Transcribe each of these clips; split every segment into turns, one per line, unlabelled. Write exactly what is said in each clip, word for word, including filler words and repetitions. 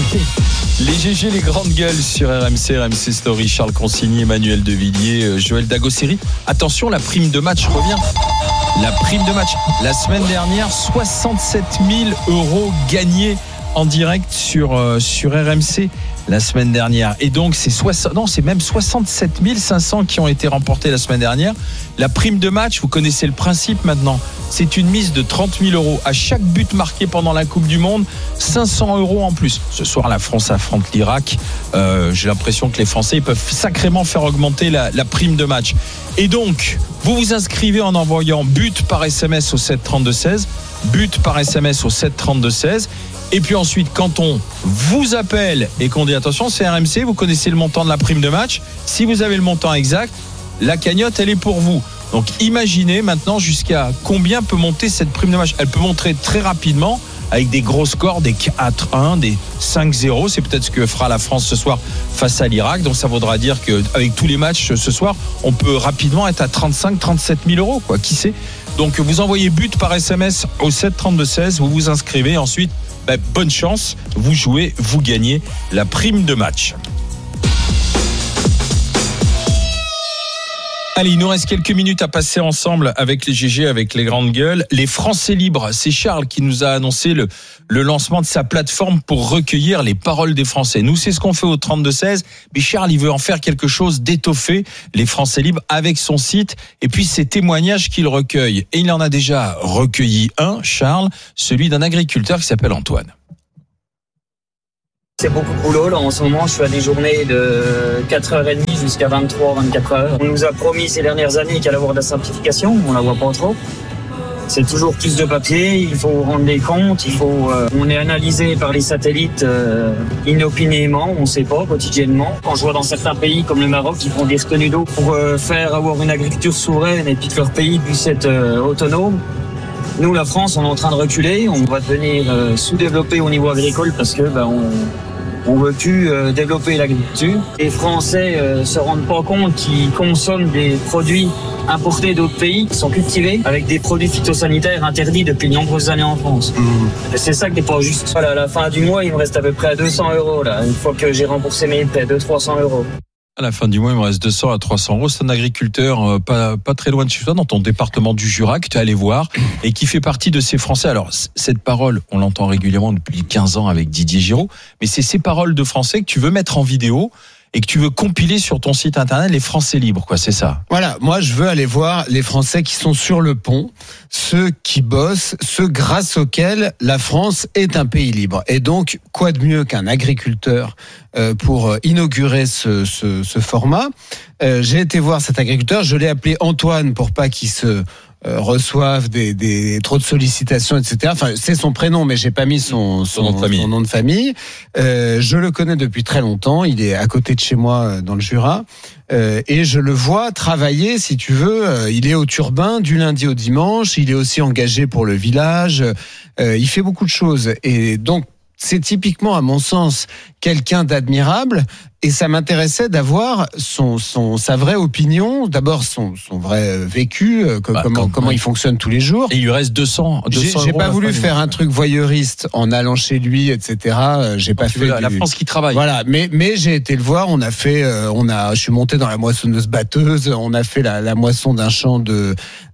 Les G G, les grandes gueules sur R M C, R M C Story, Charles Consigny, Emmanuel Devilliers, Joël Dagosseri. Attention, la prime de match revient. La prime de match. La semaine dernière, soixante-sept mille euros gagnés en direct sur, euh, sur R M C la semaine dernière. Et donc, c'est, soixante, non, c'est même soixante-sept mille cinq cents qui ont été remportés la semaine dernière. La prime de match, vous connaissez le principe maintenant. C'est une mise de trente mille euros. À chaque but marqué pendant la Coupe du Monde, cinq cents euros en plus. Ce soir, la France affronte l'Irak. Euh, j'ai l'impression que les Français peuvent sacrément faire augmenter la, la prime de match. Et donc, vous vous inscrivez en envoyant but par S M S au sept trente-deux seize. But par S M S au sept trente-deux seize. Et puis ensuite, quand on vous appelle et qu'on dit attention, c'est R M C, vous connaissez le montant de la prime de match. Si vous avez le montant exact, la cagnotte, elle est pour vous. Donc imaginez maintenant jusqu'à combien peut monter cette prime de match. Elle peut monter très rapidement avec des gros scores, des quatre un, des cinq zéro. C'est peut-être ce que fera la France ce soir face à l'Irak. Donc ça voudra dire qu'avec tous les matchs ce soir, on peut rapidement être à trente-cinq, trente-sept mille euros, quoi. Qui sait ? Donc vous envoyez but par S M S au sept trente-deux seize, vous vous inscrivez, ensuite ben, bonne chance, vous jouez, vous gagnez la prime de match. Allez, il nous reste quelques minutes à passer ensemble avec les G G, avec les grandes gueules. Les Français libres, c'est Charles qui nous a annoncé le, le lancement de sa plateforme pour recueillir les paroles des Français. Nous, c'est ce qu'on fait au trente-deux seize, mais Charles, il veut en faire quelque chose d'étoffé, les Français libres, avec son site et puis ses témoignages qu'il recueille. Et il en a déjà recueilli un, Charles, celui d'un agriculteur qui s'appelle Antoine.
C'est beaucoup de boulot. Là, en ce moment, je suis à des journées de quatre heures trente jusqu'à vingt-trois, vingt-quatre heures. On nous a promis ces dernières années qu'il allait y avoir de la simplification. On la voit pas trop. C'est toujours plus de papier. Il faut rendre des comptes. Il faut, euh, on est analysé par les satellites euh, inopinément. On sait pas quotidiennement. Quand je vois dans certains pays comme le Maroc, ils font des retenues d'eau pour euh, faire avoir une agriculture souveraine et puis que leur pays puisse être euh, autonome. Nous, la France, on est en train de reculer. On va devenir euh, sous-développé au niveau agricole parce que ben, on on veut plus euh, développer l'agriculture. Les Français euh, se rendent pas compte qu'ils consomment des produits importés d'autres pays qui sont cultivés avec des produits phytosanitaires interdits depuis de nombreuses années en France. Mmh. Et c'est ça qui n'est pas juste. Voilà, à la fin du mois, il me reste à peu près à deux cents euros là. Une fois que j'ai remboursé mes prêts, deux cents à trois cents euros.
À la fin du mois, il me reste deux cents à trois cents euros. C'est un agriculteur euh, pas, pas très loin de chez toi, dans ton département du Jura, que tu es allé voir et qui fait partie de ces Français. Alors, c- cette parole, on l'entend régulièrement depuis quinze ans avec Didier Giraud, mais c'est ces paroles de Français que tu veux mettre en vidéo et que tu veux compiler sur ton site internet, les Français libres, quoi, c'est ça.
Voilà, moi je veux aller voir les Français qui sont sur le pont, ceux qui bossent, ceux grâce auxquels la France est un pays libre. Et donc, quoi de mieux qu'un agriculteur euh, pour inaugurer ce, ce, ce format. Euh, j'ai été voir cet agriculteur, je l'ai appelé Antoine pour pas qu'il se euh, reçoive des, des trop de sollicitations, et cetera. Enfin, c'est son prénom, mais j'ai pas mis son, son, son, nom, de famille. son nom de famille. Euh, je le connais depuis très longtemps. Il est à côté de chez moi dans le Jura. Euh, et je le vois travailler, si tu veux. Euh, il est au turbin du lundi au dimanche. Il est aussi engagé pour le village. Euh, il fait beaucoup de choses. Et donc, c'est typiquement, à mon sens, quelqu'un d'admirable. Et ça m'intéressait d'avoir son, son, sa vraie opinion, d'abord son, son vrai vécu, euh, bah, comment, comme, comment ouais. il fonctionne tous les jours.
Et il lui reste deux cents, deux cents
j'ai, j'ai
euros.
J'ai pas voulu faire un truc voyeuriste en allant chez lui, et cetera. J'ai pas fait
la,
du...
la France qui travaille.
Voilà, mais mais j'ai été le voir. On a fait, euh, on a, je suis monté dans la moissonneuse batteuse. On a fait la, la moisson d'un champ de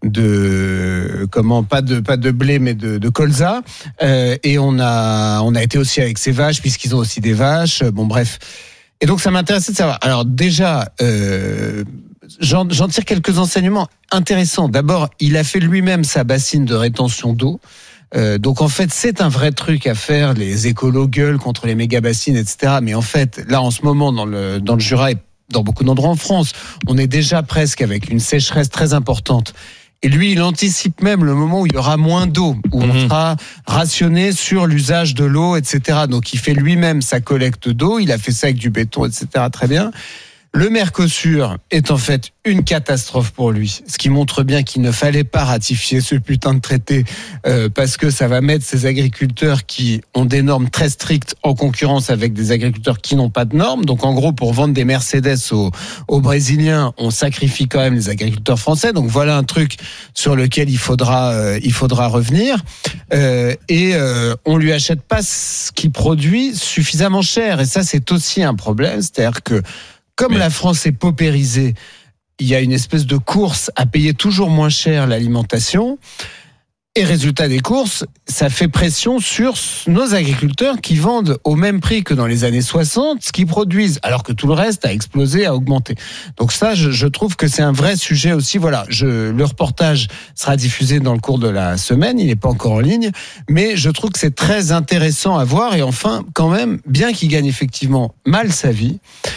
de comment pas de pas de blé mais de, de colza. Euh, et on a on a été aussi avec ses vaches puisqu'ils ont aussi des vaches. Bon bref. Et donc ça m'intéressait de savoir. Alors déjà, euh, j'en, j'en tire quelques enseignements intéressants. D'abord, il a fait lui-même sa bassine de rétention d'eau. Euh, donc en fait, c'est un vrai truc à faire. Les écolos gueulent contre les méga bassines, et cetera. Mais en fait, là en ce moment dans le dans le Jura et dans beaucoup d'endroits en France, on est déjà presque avec une sécheresse très importante. Et lui, il anticipe même le moment où il y aura moins d'eau, où mmh. on sera rationné sur l'usage de l'eau, et cetera. Donc, il fait lui-même sa collecte d'eau. Il a fait ça avec du béton, et cetera. Très bien. Le Mercosur est en fait une catastrophe pour lui, ce qui montre bien qu'il ne fallait pas ratifier ce putain de traité euh, parce que ça va mettre ces agriculteurs qui ont des normes très strictes en concurrence avec des agriculteurs qui n'ont pas de normes. Donc en gros, pour vendre des Mercedes aux, aux Brésiliens, on sacrifie quand même les agriculteurs français. Donc voilà un truc sur lequel il faudra euh, il faudra revenir. Euh, et euh, on lui achète pas ce qu'il produit suffisamment cher. Et ça, c'est aussi un problème. C'est-à-dire que comme Mais... la France est paupérisée, il y a une espèce de course à payer toujours moins cher l'alimentation. Et résultat des courses, ça fait pression sur nos agriculteurs qui vendent au même prix que dans les années soixante ce qu'ils produisent, alors que tout le reste a explosé, a augmenté. Donc ça, je, je trouve que c'est un vrai sujet aussi. Voilà, je, le reportage sera diffusé dans le cours de la semaine, il n'est pas encore en ligne, mais je trouve que c'est très intéressant à voir. Et enfin, quand même, bien qu'il gagne effectivement mal sa vie,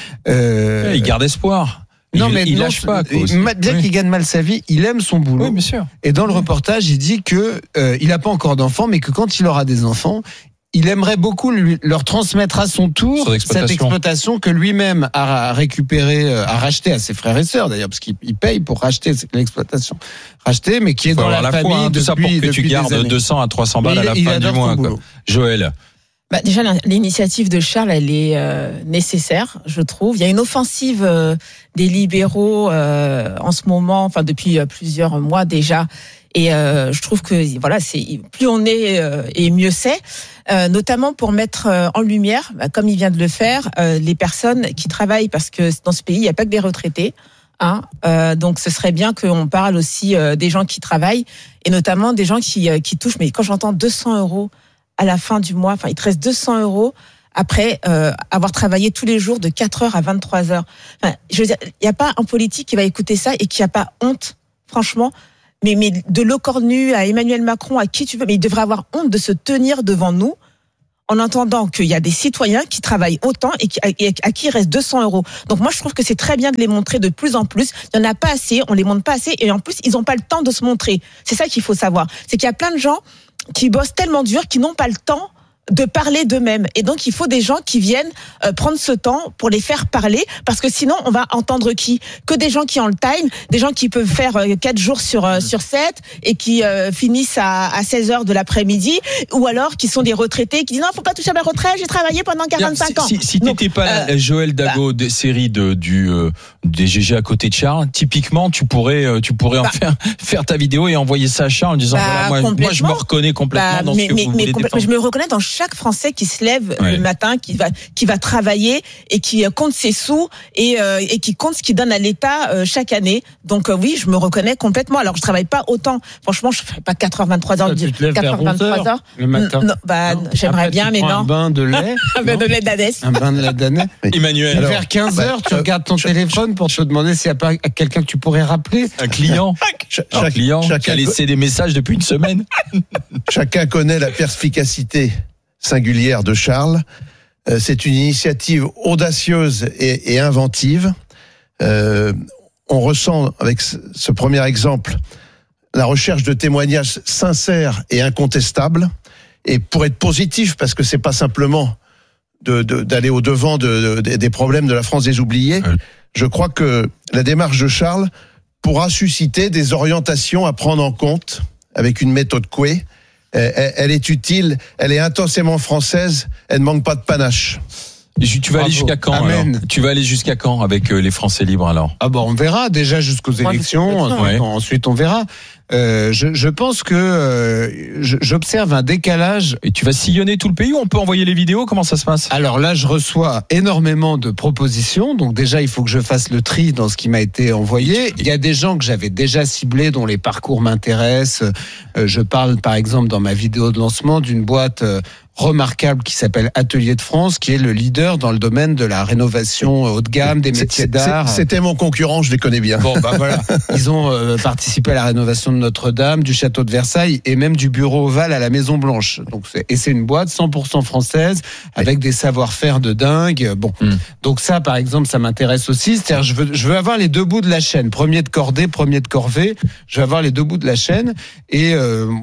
euh,
il garde espoir.
Non,
il,
mais
il
non,
lâche pas.
Bien oui. qu'il gagne mal sa vie, il aime son boulot.
Oui, bien sûr.
Et dans le reportage, il dit que euh, il n'a pas encore d'enfants, mais que quand il aura des enfants, il aimerait beaucoup lui, leur transmettre à son tour cette exploitation que lui-même a récupérée, a racheté à ses frères et sœurs d'ailleurs, parce qu'il paye pour racheter l'exploitation, racheter, mais qui est dans la, la famille foi, hein,
depuis,
tout
ça pour que tu gardes deux cents à trois cents balles à la fin du mois. Quoi. Joël.
Bah déjà, l'initiative de Charles, elle est euh, nécessaire, je trouve. Il y a une offensive euh, des libéraux euh, en ce moment, enfin depuis euh, plusieurs mois déjà, et euh, je trouve que voilà, c'est plus on est euh, et mieux c'est, euh, notamment pour mettre euh, en lumière, bah, comme il vient de le faire, euh, les personnes qui travaillent, parce que dans ce pays, il n'y a pas que des retraités. Hein, euh, donc ce serait bien qu'on parle aussi euh, des gens qui travaillent, et notamment des gens qui euh, qui touchent. Mais quand j'entends deux cents euros à la fin du mois, enfin, il te reste deux cents euros après euh, avoir travaillé tous les jours de quatre heures à vingt-trois heures. Enfin, je veux dire, il n'y a pas un politique qui va écouter ça et qui n'a pas honte, franchement. Mais, mais de Lecornu à Emmanuel Macron, à qui tu veux, mais il devrait avoir honte de se tenir devant nous en entendant qu'il y a des citoyens qui travaillent autant et, qui, et à qui il reste deux cents euros. Donc moi, je trouve que c'est très bien de les montrer de plus en plus. Il n'y en a pas assez, on les montre pas assez, et en plus, ils n'ont pas le temps de se montrer. C'est ça qu'il faut savoir. C'est qu'il y a plein de gens qui bossent tellement dur qu'ils n'ont pas le temps de parler d'eux-mêmes. Et donc, il faut des gens qui viennent euh, prendre ce temps pour les faire parler, parce que sinon, on va entendre qui ? Que des gens qui ont le time, des gens qui peuvent faire euh, quatre jours sur euh, sur sept et qui euh, finissent à, à seize heures de l'après-midi, ou alors qui sont des retraités qui disent non, faut pas toucher à ma retraite, j'ai travaillé pendant quarante-cinq ans.
Si, si, si t'étais pas euh, Joël Dago, bah, des séries de du euh, des G G à côté de Charles, typiquement, tu pourrais euh, tu pourrais bah, en faire faire ta vidéo et envoyer ça à Charles en disant bah, voilà, moi, moi je me reconnais complètement bah, dans
mais,
ce que
mais,
vous
mais
voulez défendre.
Je me reconnais dans chaque Français qui se lève
ouais.
le matin, qui va qui va travailler et qui compte ses sous et euh, et qui compte ce qu'il donne à l'État euh, chaque année. Donc euh, oui, je me reconnais complètement. Alors je travaille pas autant. Franchement, je fais pas quatre heures vingt-trois heures,
quatre heures vingt-trois heures le matin.
Non, bah non. J'aimerais
Après,
bien, mais non.
Un bain de lait.
un bain de lait d'Adès.
Un bain de lait d'Adès.
Emmanuel.
Alors, vers quinze heures, bah, tu regardes ton je, téléphone pour te demander s'il n'y a pas quelqu'un que tu pourrais rappeler.
Un client.
Chaque,
un client qui a laissé des messages depuis une semaine.
Chacun connaît la perspicacité singulière de Charles. Euh, c'est une initiative audacieuse et, et inventive. Euh, on ressent avec ce, ce premier exemple la recherche de témoignages sincères et incontestables. Et pour être positif, parce que c'est pas simplement de, de, d'aller au devant de, de, des problèmes de la France des oubliés, oui. Je crois que la démarche de Charles pourra susciter des orientations à prendre en compte avec une méthode Coué. Elle est utile, elle est intensément française, elle ne manque pas de panache.
Tu vas Bravo. aller jusqu'à quand Amen. alors Tu vas aller jusqu'à quand avec les Français libres alors
Ah bon, on verra déjà jusqu'aux élections,
Moi, ouais.
ensuite on verra. Euh, je, je pense que euh, je, j'observe un décalage.
Et tu vas sillonner tout le pays ou on peut envoyer les vidéos? Comment ça se passe?
Alors là, je reçois énormément de propositions. Donc déjà, il faut que je fasse le tri dans ce qui m'a été envoyé. Il y a des gens que j'avais déjà ciblés, dont les parcours m'intéressent. Euh, je parle par exemple dans ma vidéo de lancement d'une boîte euh, remarquable qui s'appelle Atelier de France, qui est le leader dans le domaine de la rénovation haut de gamme, des métiers
c'est,
d'art.
C'était mon concurrent, je les connais bien.
Bon, bah voilà. Ils ont euh, participé à la rénovation de Notre-Dame, du château de Versailles et même du bureau ovale à la Maison Blanche. Donc, c'est, et c'est une boîte cent pour cent française avec des savoir-faire de dingue. Bon, mm. donc ça, par exemple, ça m'intéresse aussi. C'est-à-dire, je veux, je veux avoir les deux bouts de la chaîne. Premier de cordée, premier de corvée. Je veux avoir les deux bouts de la chaîne et euh,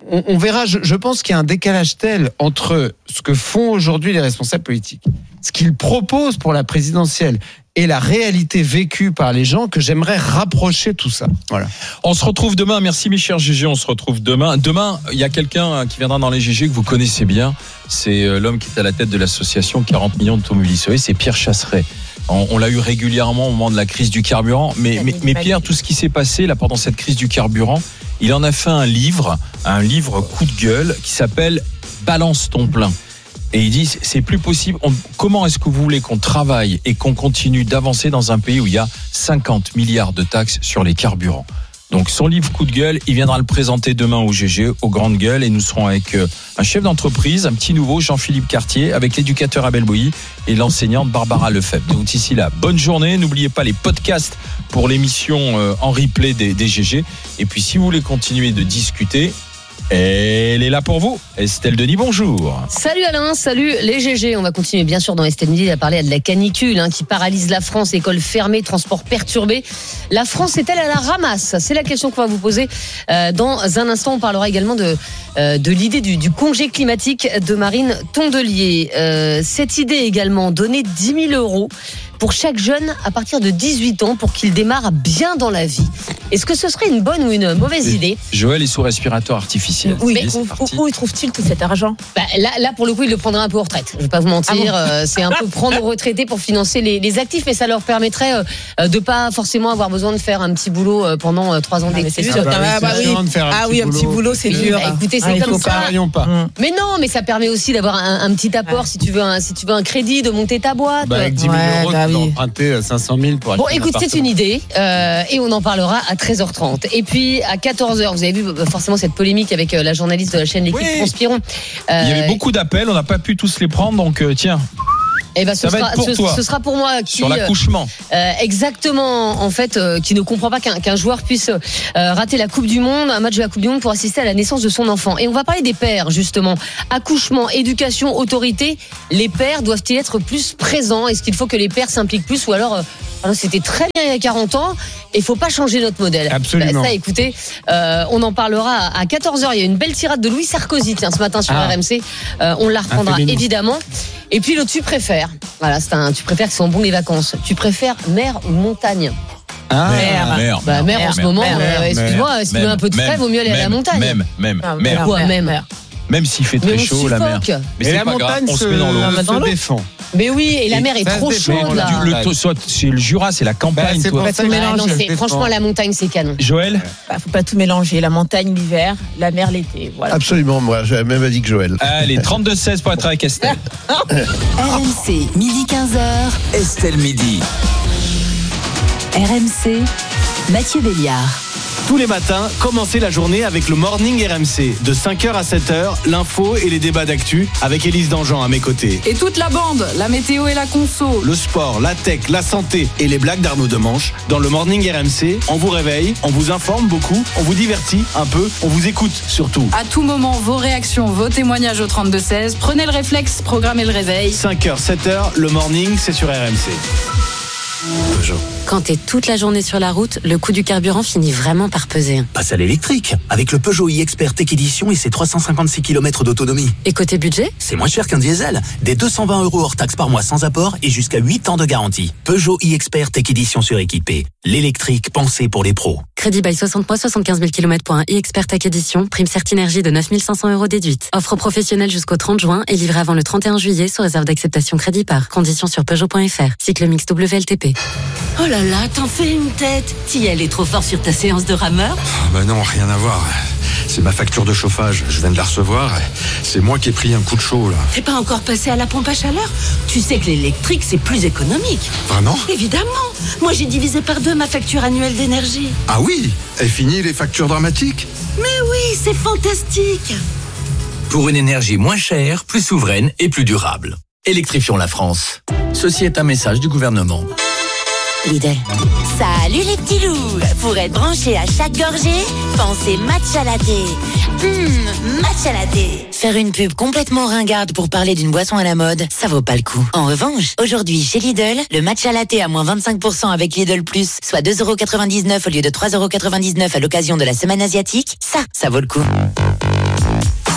on, on verra. Je, je pense qu'il y a un décalage tel entre ce que font aujourd'hui les responsables politiques, ce qu'ils proposent pour la présidentielle et la réalité vécue par les gens, que j'aimerais rapprocher tout ça. Voilà.
On se retrouve demain. Merci mes chers G G. On se retrouve demain. Demain, il y a quelqu'un qui viendra dans les G G que vous connaissez bien. C'est l'homme qui est à la tête de l'association quarante millions d'automobilistes. Vous savez, c'est Pierre Chasseret. On, on l'a eu régulièrement au moment de la crise du carburant. Mais, mais, mais Pierre, tout ce qui s'est passé là pendant cette crise du carburant, il en a fait un livre, un livre coup de gueule qui s'appelle Balance ton plein. Et il dit, c'est plus possible. On, comment est-ce que vous voulez qu'on travaille et qu'on continue d'avancer dans un pays où il y a cinquante milliards de taxes sur les carburants? Donc son livre coup de gueule, il viendra le présenter demain au G G, aux grandes gueules, et nous serons avec un chef d'entreprise, un petit nouveau, Jean-Philippe Cartier, avec l'éducateur Abel Bouilly et l'enseignante Barbara Lefebvre. Donc d'ici là, bonne journée. N'oubliez pas les podcasts pour l'émission en replay des, des G G. Et puis si vous voulez continuer de discuter, elle est là pour vous. Estelle Denis, bonjour.
Salut Alain, salut les G G. On va continuer bien sûr dans Estelle Midi à parler de la canicule hein, qui paralyse la France, écoles fermées, transports perturbés. La France est-elle à la ramasse? C'est la question qu'on va vous poser euh, dans un instant. On parlera également de, euh, de l'idée du, du congé climatique de Marine Tondelier. Euh, cette idée également, donner dix mille euros pour chaque jeune à partir de dix-huit ans pour qu'il démarre bien dans la vie. Est-ce que ce serait une bonne ou une mauvaise idée?
Joël est sous respirateur artificiel.
Oui, mais où, où, où trouve-t-il tout cet argent?
bah, là, là, pour le coup, il le prendrait un peu en retraite. Je ne vais pas vous mentir. Ah bon euh, c'est un peu prendre aux retraités pour financer les, les actifs, mais ça leur permettrait euh, de ne pas forcément avoir besoin de faire un petit boulot euh, pendant trois ans
ah,
d'études.
C'est sûr. Ah, bah, oui. Ah oui, un petit boulot, c'est dur.
Bah, écoutez, c'est
ah,
comme ça.
Pas.
Mais non, mais ça permet aussi d'avoir un, un petit apport, ouais. si tu veux un, si tu veux un crédit, de monter ta boîte.
Bah, avec dix mille
ouais,
euros,
bah,
tu peux
oui.
emprunter cinq cent mille pour
Bon, écoute, c'est une idée euh, et on en parlera à treize heures trente. Et puis à quatorze heures, vous avez vu forcément cette polémique avec la journaliste de la chaîne L'équipe
oui.
Transpirons. Euh,
Il y avait beaucoup d'appels, on n'a pas pu tous les prendre, donc euh, tiens.
Eh ben, ce,
ça va
sera,
être pour
ce,
toi.
ce sera pour moi qui,
sur l'accouchement.
Euh, exactement, en fait, euh, qui ne comprend pas qu'un, qu'un joueur puisse euh, rater la Coupe du Monde, un match de la Coupe du Monde pour assister à la naissance de son enfant. Et on va parler des pères, justement. Accouchement, éducation, autorité. Les pères doivent-ils être plus présents? Est-ce qu'il faut que les pères s'impliquent plus? Ou alors, euh, alors c'était très bien il y a quarante ans et il faut pas changer notre modèle.
Absolument.
Bah, ça, écoutez, euh, on en parlera à quatorze heures. Il y a une belle tirade de Louis Sarkozy, tiens, ce matin sur
ah.
R M C. Euh, on la reprendra évidemment. Et puis le tu préfères. Voilà, c'est un tu préfères que sont bons les vacances. Tu préfères mer ou montagne?
Ah,
mer, mer,
bah, mer, mer en ce moment,
mer,
euh, excuse-moi, si tu veux un peu de frais, vaut mieux aller
même,
à la montagne.
Même, même,
Ah,
mer.
Quoi, même,
mer.
Même s'il fait très
Mais on
chaud, la mer.
suffoque.
Mais
et
c'est
la
pas grave,
montagne
on
se,
se met dans l'eau.
se défend.
Mais oui, et la
Et
mer est
ça
trop
se défend,
chaude là.
là.
Du- le- soit c'est le Jura, c'est la campagne,
Bah, c'est
toi.
pour ça que
Ouais,
Ah, non,
je
c'est-
le
franchement,
défends.
la montagne, c'est canon.
Joël,
Bah, faut pas tout mélanger. La montagne l'hiver, la mer l'été. Voilà.
Absolument, moi, j'avais même dit que Joël.
allez, trente-deux seize pour être avec Estelle.
R M C, midi quinze heures.
Estelle Midi.
R M C, Mathieu Béliard.
Tous les matins, commencez la journée avec le Morning R M C. De cinq heures à sept heures, l'info et les débats d'actu avec Élise Dangean à mes côtés.
Et toute la bande, la météo et la conso.
Le sport, la tech, la santé et les blagues d'Arnaud Demanche. Dans le Morning R M C, on vous réveille, on vous informe beaucoup, on vous divertit un peu, on vous écoute surtout.
À tout moment, vos réactions, vos témoignages au trente-deux seize. Prenez le réflexe, programmez le réveil.
cinq heures, sept heures, le Morning, c'est sur R M C.
Peugeot.
Quand t'es toute la journée sur la route, le coût du carburant finit vraiment par peser.
Passe à l'électrique avec le Peugeot e-Expert Tech Edition et ses trois cent cinquante-six kilomètres d'autonomie.
Et côté budget ?
C'est moins cher qu'un diesel. Des deux cent vingt euros hors taxe par mois sans apport et jusqu'à huit ans de garantie. Peugeot e-Expert Tech Edition suréquipé. L'électrique pensé pour les pros.
Crédit bail soixante mois, soixante-quinze mille kilomètres pour un e-Expert Tech Edition. Prime Certinergie de neuf mille cinq cents euros déduite. Offre professionnelle jusqu'au trente juin et livrée avant le trente et un juillet sous réserve d'acceptation crédit par. Conditions sur Peugeot point F R. Cycle mix W L T P.
Oh là là, t'en fais une tête. T'y allais trop fort sur ta séance de rameur?
Bah non, rien à voir. C'est ma facture de chauffage. Je viens de la recevoir. C'est moi qui ai pris un coup de chaud, là.
T'es pas encore passé à la pompe à chaleur? Tu sais que l'électrique, c'est plus économique.
Vraiment?
Évidemment. Moi, j'ai divisé par deux ma facture annuelle d'énergie.
Ah oui? Et fini les factures dramatiques?
Mais oui, c'est fantastique.
Pour une énergie moins chère, plus souveraine et plus durable. Électrifions la France. Ceci est un message du gouvernement.
Lidl. Salut les petits loups. Pour être branché à chaque gorgée, pensez matcha latte. Hum, matcha latte. Faire une pub complètement ringarde pour parler d'une boisson à la mode, ça vaut pas le coup. En revanche, aujourd'hui chez Lidl, le matcha latte à moins vingt-cinq pour cent avec Lidl Plus, soit deux euros quatre-vingt-dix-neuf au lieu de trois euros quatre-vingt-dix-neuf à l'occasion de la semaine asiatique, ça, ça vaut le coup.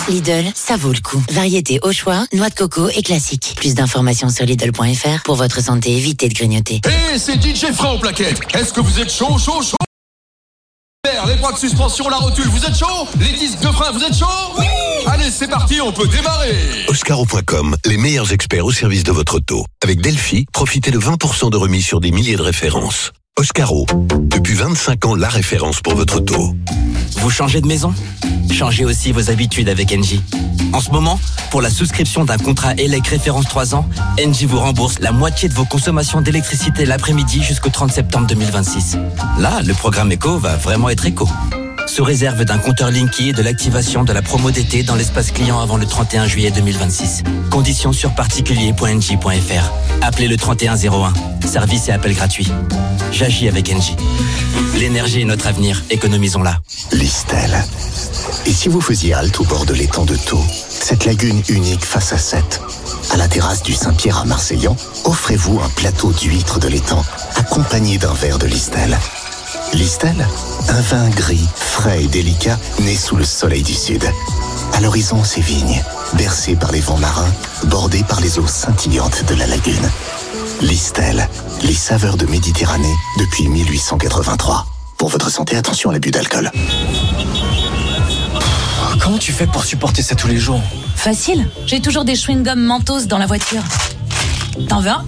Lidl, ça vaut le coup. Variété au choix, noix de coco et classique. Plus d'informations sur Lidl point F R. Pour votre santé, évitez de grignoter.
Hé, hey, c'est D J Fra au plaquette. Est-ce que vous êtes chaud, chaud, chaud? Les bras de suspension, la rotule, vous êtes chaud? Les disques de frein, vous êtes chaud? Oui! Allez, c'est parti, on peut démarrer.
Oscaro point com, les meilleurs experts au service de votre auto. Avec Delphi, profitez de vingt pour cent de remise sur des milliers de références. Oscaro, depuis vingt-cinq ans, la référence pour votre auto.
Vous changez de maison? Changez aussi vos habitudes avec Engie. En ce moment, pour la souscription d'un contrat E L E C référence trois ans, Engie vous rembourse la moitié de vos consommations d'électricité l'après-midi jusqu'au trente septembre deux mille vingt-six. Là, le programme Éco va vraiment être éco. Sous réserve d'un compteur Linky et de l'activation de la promo d'été dans l'espace client avant le trente et un juillet deux mille vingt-six. Conditions sur particulier point engie point F R. Appelez le trente et un zéro un. Service et appel gratuit. J'agis avec Engie. L'énergie est notre avenir, économisons-la.
Listel. Et si vous faisiez halte au bord de l'étang de Thau, cette lagune unique face à Sète, à la terrasse du Saint-Pierre à Marseillan, offrez-vous un plateau d'huîtres de l'étang, accompagné d'un verre de Listel. Listel, un vin gris, frais et délicat, né sous le soleil du Sud. À l'horizon, ses vignes, bercées par les vents marins, bordées par les eaux scintillantes de la lagune. Listel, les saveurs de Méditerranée depuis mille huit cent quatre-vingt-trois. Pour votre santé, attention à l'abus d'alcool.
Comment tu fais pour supporter ça tous les jours?
Facile, j'ai toujours des chewing-gums Mentos dans la voiture. T'en veux un?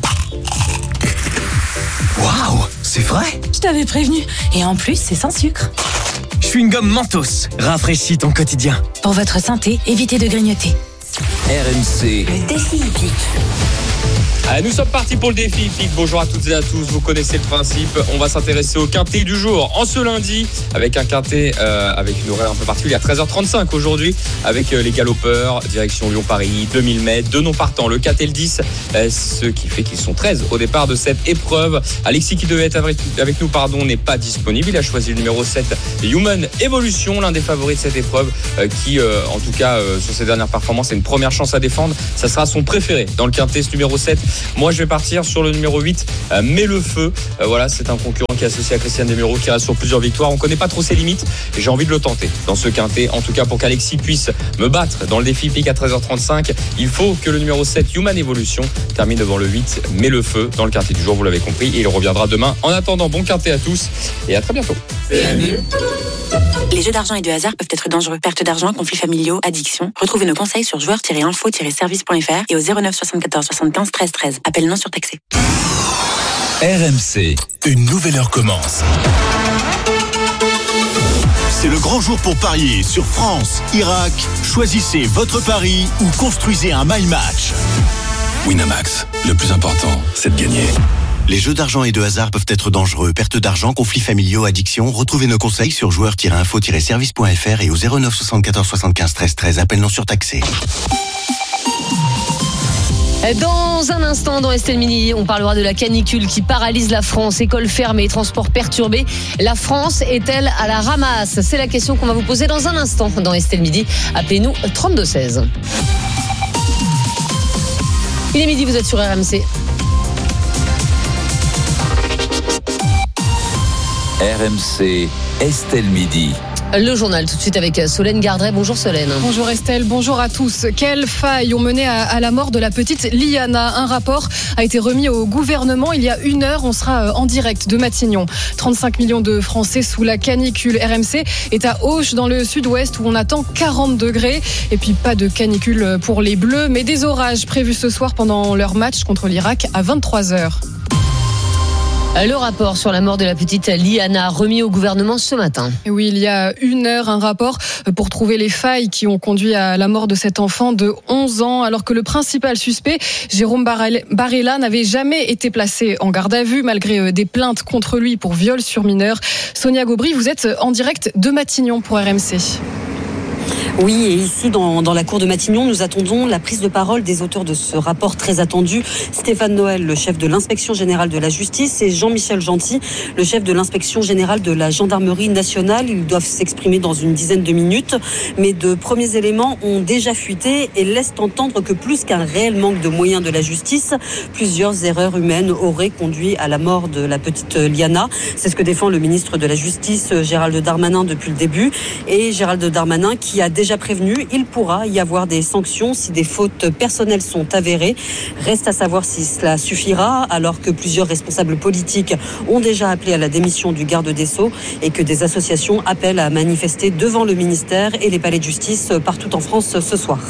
Waouh, c'est vrai?
Je t'avais prévenu. Et en plus, c'est sans sucre.
Chewing-gum Mentos, rafraîchis ton quotidien.
Pour votre santé, évitez de grignoter.
R M C.
Défi hippique.
Allez, nous sommes partis pour le défi hippique. Bonjour à toutes et à tous, vous connaissez le principe. On va s'intéresser au quintet du jour en ce lundi avec un quintet euh, avec une horaire un peu particulière à treize heures trente-cinq aujourd'hui avec euh, les galopeurs, direction Lyon-Paris, deux mille mètres, deux noms partants, le quatre et le dix, euh, ce qui fait qu'ils sont treize au départ de cette épreuve. Alexis qui devait être avec, avec nous pardon, n'est pas disponible. Il a choisi le numéro sept, Human Evolution, l'un des favoris de cette épreuve euh, qui, euh, en tout cas, euh, sur ses dernières performances, a une première chance à défendre. Ça sera son préféré dans le quintet, ce numéro sept. Moi, je vais partir sur le numéro huit, euh, Mais le feu. Euh, voilà, c'est un concurrent qui est associé à Christian Desmureaux, qui reste sur plusieurs victoires. On ne connaît pas trop ses limites et j'ai envie de le tenter dans ce quintet. En tout cas, pour qu'Alexis puisse me battre dans le défi hippique à treize heures trente-cinq, il faut que le numéro sept, Human Evolution, termine devant le huit, Mais le feu, dans le quintet du jour, vous l'avez compris. Et il reviendra demain. En attendant, bon quintet à tous et à très bientôt.
Les jeux d'argent et de hasard peuvent être dangereux. Perte d'argent, conflits familiaux, addiction. Retrouvez nos conseils sur joueurs tiret info tiret service point F R et au zéro neuf soixante-quatorze soixante-quinze treize treize. Appel non surtaxé.
R M C, une nouvelle heure commence.
C'est le grand jour pour parier sur France, Irak. Choisissez votre pari ou construisez un my match.
Winamax, le plus important, c'est de gagner.
Les jeux d'argent et de hasard peuvent être dangereux. Perte d'argent, conflits familiaux, addiction. Retrouvez nos conseils sur joueurs tiret info tiret service point F R et au zéro neuf soixante-quatorze soixante-quinze treize treize. Appel non surtaxé.
Dans un instant, dans Estelle Midi, on parlera de la canicule qui paralyse la France. Écoles fermées, transports perturbés. La France est-elle à la ramasse? C'est la question qu'on va vous poser dans un instant dans Estelle Midi. Appelez-nous trente-deux seize. Il est midi, vous êtes sur R M C.
R M C, Estelle Midi.
Le journal tout de suite avec Solène Gardret. Bonjour Solène.
Bonjour Estelle, bonjour à tous. Quelles failles ont mené à, à la mort de la petite Liana? Un rapport a été remis au gouvernement il y a une heure. On sera en direct de Matignon. trente-cinq millions de Français sous la canicule. R M C est à Auch dans le sud-ouest où on attend quarante degrés. Et puis pas de canicule pour les Bleus, mais des orages prévus ce soir pendant leur match contre l'Irak à vingt-trois heures.
Le rapport sur la mort de la petite Liana remis au gouvernement ce matin.
Et oui, il y a une heure, un rapport pour trouver les failles qui ont conduit à la mort de cet enfant de onze ans, alors que le principal suspect, Jérôme Barella, n'avait jamais été placé en garde à vue malgré des plaintes contre lui pour viol sur mineur. Sonia Gaubry, vous êtes en direct de Matignon pour R M C.
Oui, et ici, dans, dans la cour de Matignon, nous attendons la prise de parole des auteurs de ce rapport très attendu. Stéphane Noël, le chef de l'inspection générale de la justice, et Jean-Michel Gentil, le chef de l'inspection générale de la gendarmerie nationale. Ils doivent s'exprimer dans une dizaine de minutes, mais de premiers éléments ont déjà fuité et laissent entendre que plus qu'un réel manque de moyens de la justice, plusieurs erreurs humaines auraient conduit à la mort de la petite Liana. C'est ce que défend le ministre de la Justice, Gérald Darmanin, depuis le début. Et Gérald Darmanin qui a déjà déjà prévenu, il pourra y avoir des sanctions si des fautes personnelles sont avérées. Reste à savoir si cela suffira, alors que plusieurs responsables politiques ont déjà appelé à la démission du garde des Sceaux et que des associations appellent à manifester devant le ministère et les palais de justice partout en France ce soir.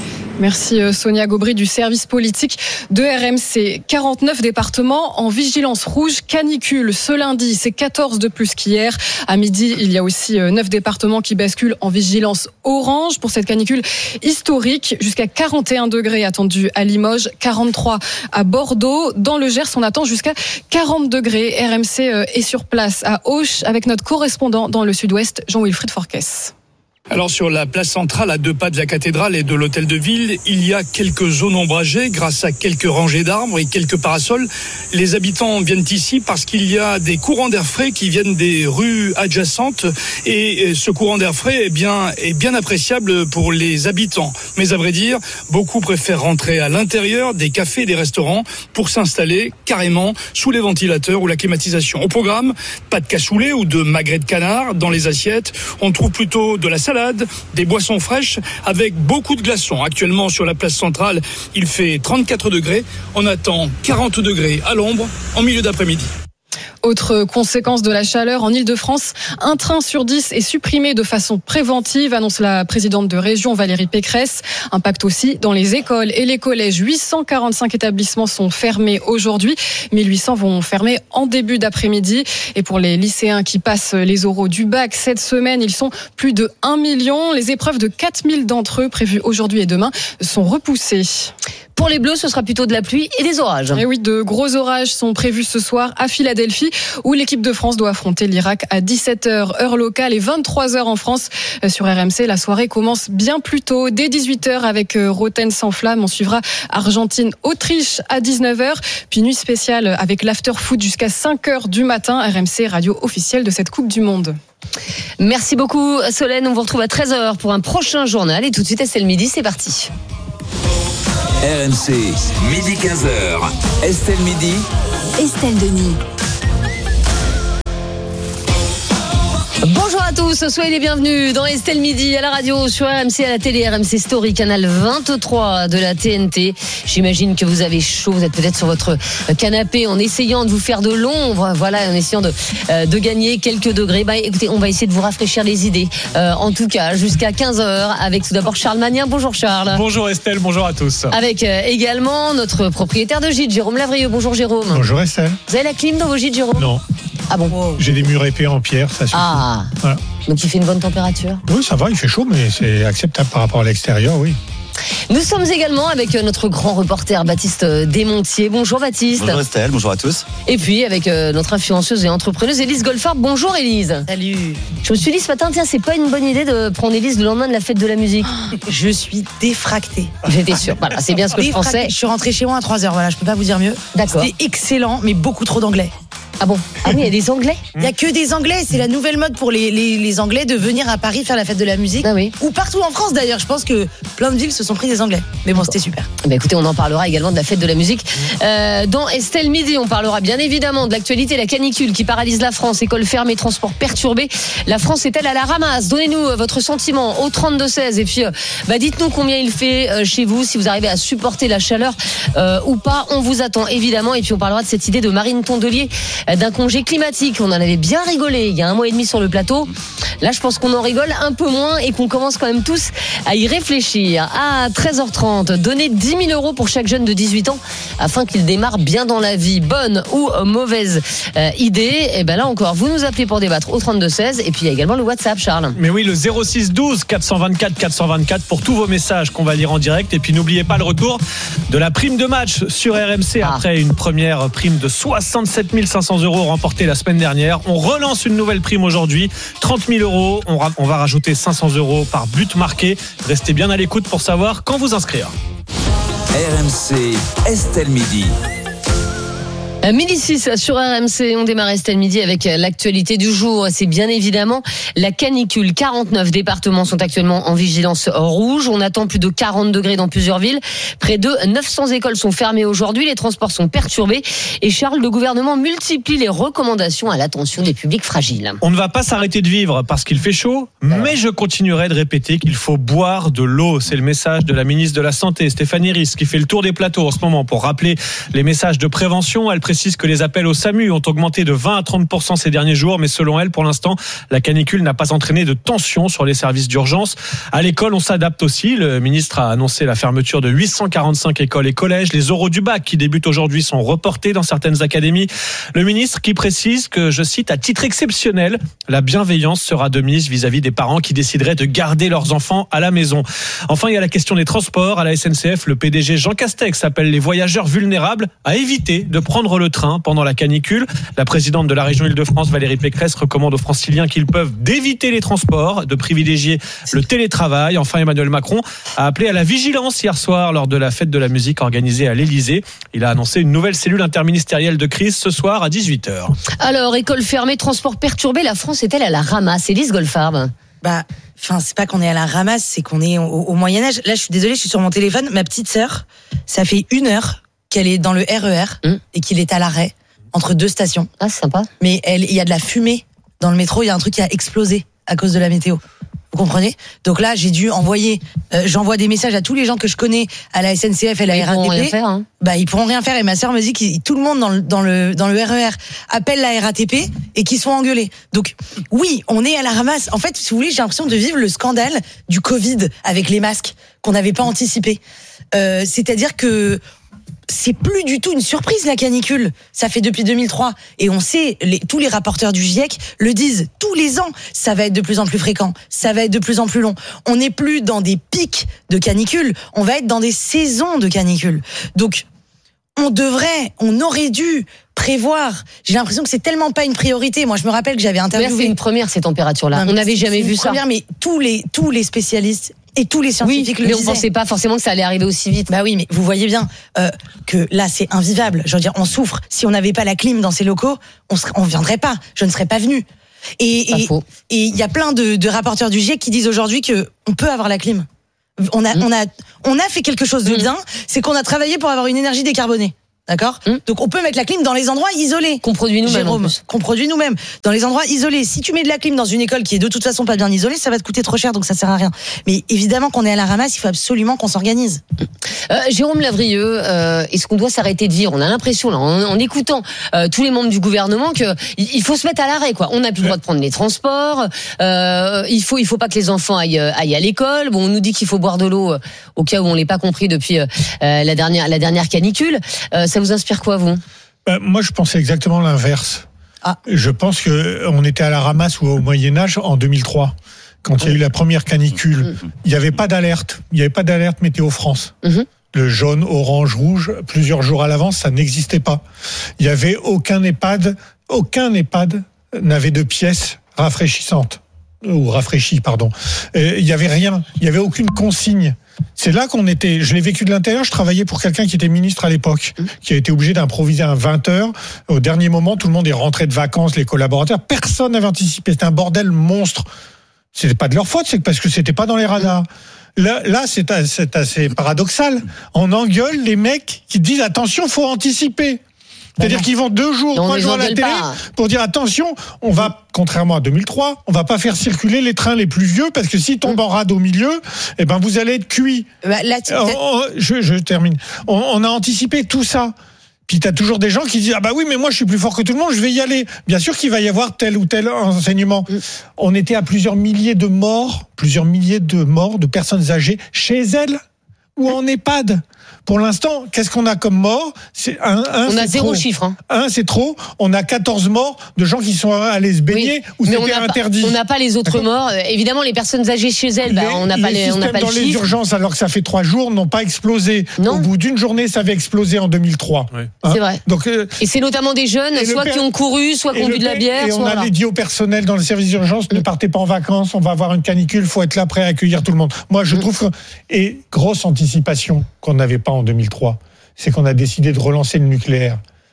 Merci Sonia Gaubry du service politique de R M C. quarante-neuf départements en vigilance rouge canicule. Ce lundi, c'est quatorze de plus qu'hier. À midi, il y a aussi neuf départements qui basculent en vigilance orange pour cette canicule historique. Jusqu'à quarante et un degrés attendus à Limoges, quarante-trois à Bordeaux. Dans le Gers, on attend jusqu'à quarante degrés. R M C est sur place à Auch avec notre correspondant dans le sud-ouest, Jean-Wilfried Forquès.
Alors sur la place centrale à deux pas de la cathédrale et de l'hôtel de ville, il y a quelques zones ombragées grâce à quelques rangées d'arbres et quelques parasols. Les habitants viennent ici parce qu'il y a des courants d'air frais qui viennent des rues adjacentes et ce courant d'air frais est bien, est bien appréciable pour les habitants. Mais à vrai dire, beaucoup préfèrent rentrer à l'intérieur des cafés et des restaurants pour s'installer carrément sous les ventilateurs ou la climatisation. Au programme, pas de cassoulet ou de magret de canard dans les assiettes. On trouve plutôt de la salade, des boissons fraîches avec beaucoup de glaçons. Actuellement sur la place centrale, il fait trente-quatre degrés. On attend quarante degrés à l'ombre en milieu d'après-midi.
Autre conséquence de la chaleur en Ile-de-France, un train sur dix est supprimé de façon préventive, annonce la présidente de région Valérie Pécresse. Impact aussi dans les écoles et les collèges. huit cent quarante-cinq établissements sont fermés aujourd'hui, mille huit cents vont fermer en début d'après-midi. Et pour les lycéens qui passent les oraux du bac cette semaine, ils sont plus de un million. Les épreuves de quatre mille d'entre eux prévues aujourd'hui et demain sont repoussées.
Pour les Bleus, ce sera plutôt de la pluie et des orages.
Et oui, de gros orages sont prévus ce soir à Philadelphie, où l'équipe de France doit affronter l'Irak à dix-sept heures heure locale et vingt-trois heures en France. Sur R M C, la soirée commence bien plus tôt, dès dix-huit heures avec Roten sans flamme. On suivra Argentine-Autriche à dix-neuf heures. Puis nuit spéciale avec l'after foot jusqu'à cinq heures du matin. R M C, radio officielle de cette Coupe du Monde.
Merci beaucoup Solène, on vous retrouve à treize heures pour un prochain journal. Et tout de suite, Estelle Midi, c'est parti.
R M C, midi quinze heures. Estelle Midi.
Estelle Denis.
Bonjour à tous, soyez les bienvenus dans Estelle Midi à la radio, sur R M C, à la télé, R M C Story, canal vingt-trois de la T N T. J'imagine que vous avez chaud, vous êtes peut-être sur votre canapé en essayant de vous faire de l'ombre, voilà, en essayant de, euh, de gagner quelques degrés. Bah écoutez, on va essayer de vous rafraîchir les idées, euh, en tout cas jusqu'à quinze heures, avec tout d'abord Charles Magnin. Bonjour Charles.
Bonjour Estelle, bonjour à tous.
Avec euh, également notre propriétaire de gîte, Jérôme Lavrieux. Bonjour Jérôme.
Bonjour Estelle.
Vous avez la clim dans vos gîtes, Jérôme?
Non.
Ah bon?
Wow. J'ai des murs épais en pierre, ça suffit.
Ah,
voilà.
Donc il fait une bonne température?
Oui, ça va, il fait chaud, mais c'est acceptable par rapport à l'extérieur, oui.
Nous sommes également avec notre grand reporter Baptiste Desmontiers. Bonjour Baptiste.
Bonjour Estelle, bonjour à tous.
Et puis avec notre influenceuse et entrepreneuse Élise Golfard. Bonjour Élise.
Salut.
Je me suis dit ce matin, tiens, c'est pas une bonne idée de prendre Élise le lendemain de la fête de la musique.
Je suis défractée.
J'étais sûre, voilà, c'est bien ce que
défractée.
je pensais.
Je suis rentrée chez moi à trois heures, voilà, je peux pas vous dire mieux.
D'accord.
C'était excellent, mais beaucoup trop d'anglais.
Ah bon? Ah oui, il y a des Anglais?
Il y a que des Anglais, c'est la nouvelle mode pour les, les, les Anglais de venir à Paris faire la fête de la musique.
Ah oui.
Ou partout en France d'ailleurs, je pense que plein de villes se sont pris des Anglais. Mais bon, c'était super.
Bah écoutez, on en parlera également de la fête de la musique. Euh, dans Estelle Midi, on parlera bien évidemment de l'actualité, la canicule qui paralyse la France, écoles fermées, transports perturbés. La France est-elle à la ramasse? Donnez-nous votre sentiment au trente-deux seize et puis bah, dites-nous combien il fait chez vous, si vous arrivez à supporter la chaleur euh, ou pas. On vous attend évidemment et puis on parlera de cette idée de Marine Tondelier, d'un congé climatique. On en avait bien rigolé il y a un mois et demi sur le plateau. Là, je pense qu'on en rigole un peu moins et qu'on commence quand même tous à y réfléchir. À treize heures trente, donner dix mille euros pour chaque jeune de dix-huit ans afin qu'il démarre bien dans la vie. Bonne ou mauvaise euh, idée? Et ben là encore, vous nous appelez pour débattre au trente-deux seize et puis il y a également le WhatsApp, Charles.
Mais oui, le zéro six douze quatre cent vingt-quatre quatre cent vingt-quatre pour tous vos messages qu'on va lire en direct. Et puis n'oubliez pas le retour de la prime de match sur R M C ah. après une première prime de soixante-sept mille cinq cents euros remportée la semaine dernière. On relance une nouvelle prime aujourd'hui, trente mille euros. On, ra- on va rajouter cinq cents euros par but marqué. Restez bien à l'écoute pour savoir quand vous inscrire.
R M C, Estelle Midi.
Midi six sur R M C, on démarre Estelle Midi avec l'actualité du jour. C'est bien évidemment la canicule. quarante-neuf départements sont actuellement en vigilance rouge. On attend plus de quarante degrés dans plusieurs villes. Près de neuf cents écoles sont fermées aujourd'hui. Les transports sont perturbés. Et Charles, le gouvernement multiplie les recommandations à l'attention des publics fragiles.
On ne va pas s'arrêter de vivre parce qu'il fait chaud, mais je continuerai de répéter qu'il faut boire de l'eau. C'est le message de la ministre de la Santé, Stéphanie Risse, qui fait le tour des plateaux en ce moment pour rappeler les messages de prévention. Elle précise que les appels au SAMU ont augmenté de vingt à trente pour cent ces derniers jours, mais selon elle, pour l'instant, la canicule n'a pas entraîné de tension sur les services d'urgence. À l'école, on s'adapte aussi. Le ministre a annoncé la fermeture de huit cent quarante-cinq écoles et collèges. Les oraux du bac qui débutent aujourd'hui sont reportés dans certaines académies. Le ministre qui précise que, je cite, à titre exceptionnel, la bienveillance sera de mise vis-à-vis des parents qui décideraient de garder leurs enfants à la maison. Enfin, il y a la question des transports. À la S N C F, le P D G Jean Castex appelle les voyageurs vulnérables à éviter de prendre le train pendant la canicule. La présidente de la région Île-de-France, Valérie Pécresse, recommande aux franciliens qu'ils peuvent d'éviter les transports, de privilégier le télétravail. Enfin, Emmanuel Macron a appelé à la vigilance hier soir lors de la fête de la musique organisée à l'Élysée. Il a annoncé une nouvelle cellule interministérielle de crise ce soir à dix-huit heures.
Alors, école fermée, transport perturbé, la France est-elle à la ramasse? Élise Goldfarb.
Bah, enfin, c'est pas qu'on est à la ramasse, c'est qu'on est au, au Moyen-Âge. Là, je suis désolée, je suis sur mon téléphone. Ma petite sœur, ça fait une heure qu'elle est dans le R E R mmh. et qu'il est à l'arrêt entre deux stations.
Ah, c'est sympa.
Mais elle, il y a de la fumée dans le métro. Il y a un truc qui a explosé à cause de la météo. Vous comprenez? Donc là, j'ai dû envoyer, euh, j'envoie des messages à tous les gens que je connais à la S N C F et à la
ils
R A T P.
Ils pourront rien faire, hein.
Bah, ils pourront rien faire. Et ma sœur me dit que tout le monde dans le, dans le, dans le R E R appelle la R A T P et qu'ils sont engueulés. Donc, oui, on est à la ramasse. En fait, si vous voulez, j'ai l'impression de vivre le scandale du Covid avec les masques qu'on n'avait pas anticipé. Euh, c'est-à-dire que c'est plus du tout une surprise, la canicule. Ça fait depuis deux mille trois. Et on sait, les, tous les rapporteurs du GIEC le disent tous les ans. Ça va être de plus en plus fréquent. Ça va être de plus en plus long. On n'est plus dans des pics de canicule. On va être dans des saisons de canicule. Donc, on devrait, on aurait dû prévoir. J'ai l'impression que c'est tellement pas une priorité. Moi, je me rappelle que j'avais interviewé.
Mais c'est une première, ces températures-là. Non, on n'avait jamais vu ça.
Première, mais tous les, tous les spécialistes et tous les scientifiques
oui,
le
mais
disaient.
On pensait pas forcément que ça allait arriver aussi vite.
Bah oui, mais vous voyez bien euh, que là, c'est invivable. Je veux dire, on souffre. Si on n'avait pas la clim dans ces locaux, on serait, on viendrait pas. Je ne serais pas venue. Et il et, y a plein de, de rapporteurs du GIEC qui disent aujourd'hui que on peut avoir la clim. On a, mmh. on a, on a fait quelque chose de mmh. bien. C'est qu'on a travaillé pour avoir une énergie décarbonée. D'accord ? Mmh. Donc on peut mettre la clim dans les endroits isolés.
Qu'on produit nous-mêmes.
Jérôme, qu'on produit nous-mêmes. Dans les endroits isolés. Si tu mets de la clim dans une école qui est de toute façon pas bien isolée, ça va te coûter trop cher, donc ça sert à rien. Mais évidemment qu'on est à la ramasse, il faut absolument qu'on s'organise.
Euh, Jérôme Lavrieux, euh, est-ce qu'on doit s'arrêter de vivre ? On a l'impression, là, en, en écoutant euh, tous les membres du gouvernement, que il faut se mettre à l'arrêt, quoi. On n'a plus le droit de prendre les transports. Euh, il faut, il faut pas que les enfants aillent, aillent à l'école. Bon, on nous dit qu'il faut boire de l'eau, euh, au cas où on l'ait pas compris depuis euh, la dernière, la dernière canicule. Euh, ça vous inspire quoi, vous ?
Ben, moi, je pensais exactement l'inverse. Ah. Je pense que on était à la ramasse ou au Moyen-Âge en deux mille trois. Quand il y a eu la première canicule, il n'y avait pas d'alerte. Il n'y avait pas d'alerte Météo France. Mm-hmm. Le jaune, orange, rouge, plusieurs jours à l'avance, ça n'existait pas. Il n'y avait aucun EHPAD, aucun EHPAD n'avait de pièces rafraîchissantes. Ou rafraîchies, pardon. Euh, il n'y avait rien. Il n'y avait aucune consigne. C'est là qu'on était, je l'ai vécu de l'intérieur, je travaillais pour quelqu'un qui était ministre à l'époque, qui a été obligé d'improviser à vingt heures. Au dernier moment, tout le monde est rentré de vacances, les collaborateurs. Personne n'avait anticipé. C'était un bordel monstre. C'était pas de leur faute, c'est parce que c'était pas dans les radars. Là, là c'est, c'est assez paradoxal. On engueule les mecs qui disent attention, faut anticiper. C'est-à-dire qu'ils vont deux jours, trois jours à la télé pas. pour dire attention, on va, contrairement à deux mille trois, on va pas faire circuler les trains les plus vieux parce que s'ils tombent en rade au milieu, eh ben vous allez être cuits.
Bah, là, tu...
on, je, je termine. On, on a anticipé tout ça. Puis t'as toujours des gens qui disent ah bah oui mais moi je suis plus fort que tout le monde, je vais y aller. Bien sûr qu'il va y avoir tel ou tel enseignement. Mm. On était à plusieurs milliers de morts, plusieurs milliers de morts de personnes âgées chez elles ou en EHPAD. Pour l'instant, qu'est-ce qu'on a comme mort ? C'est un, un,
On
c'est
a zéro
trop.
chiffre. Hein.
Un, c'est trop. On a quatorze morts de gens qui sont allés se baigner
oui,
ou c'était interdit.
Pas, on n'a pas les autres morts. Euh, évidemment, les personnes âgées chez elles, bah, on n'a pas les, on n'a pas le
chiffre. Les
systèmes
dans les urgences, alors que ça fait trois jours, n'ont pas explosé.
Non.
Au bout d'une journée, ça avait explosé en deux mille trois.
Oui. Hein c'est vrai. Donc, euh, et c'est notamment des jeunes, soit per... qui ont couru, soit qui ont bu de la bière.
Et
soit
on avait dit au personnel dans le service d'urgence, mmh. ne partez pas en vacances, on va avoir une canicule, faut être là prêt à accueillir tout le monde. Moi, je mmh. trouve que... Et grosse anticipation qu'on n'avait pas en deux mille trois. C'est qu'on a décidé de relancer le nucléaire.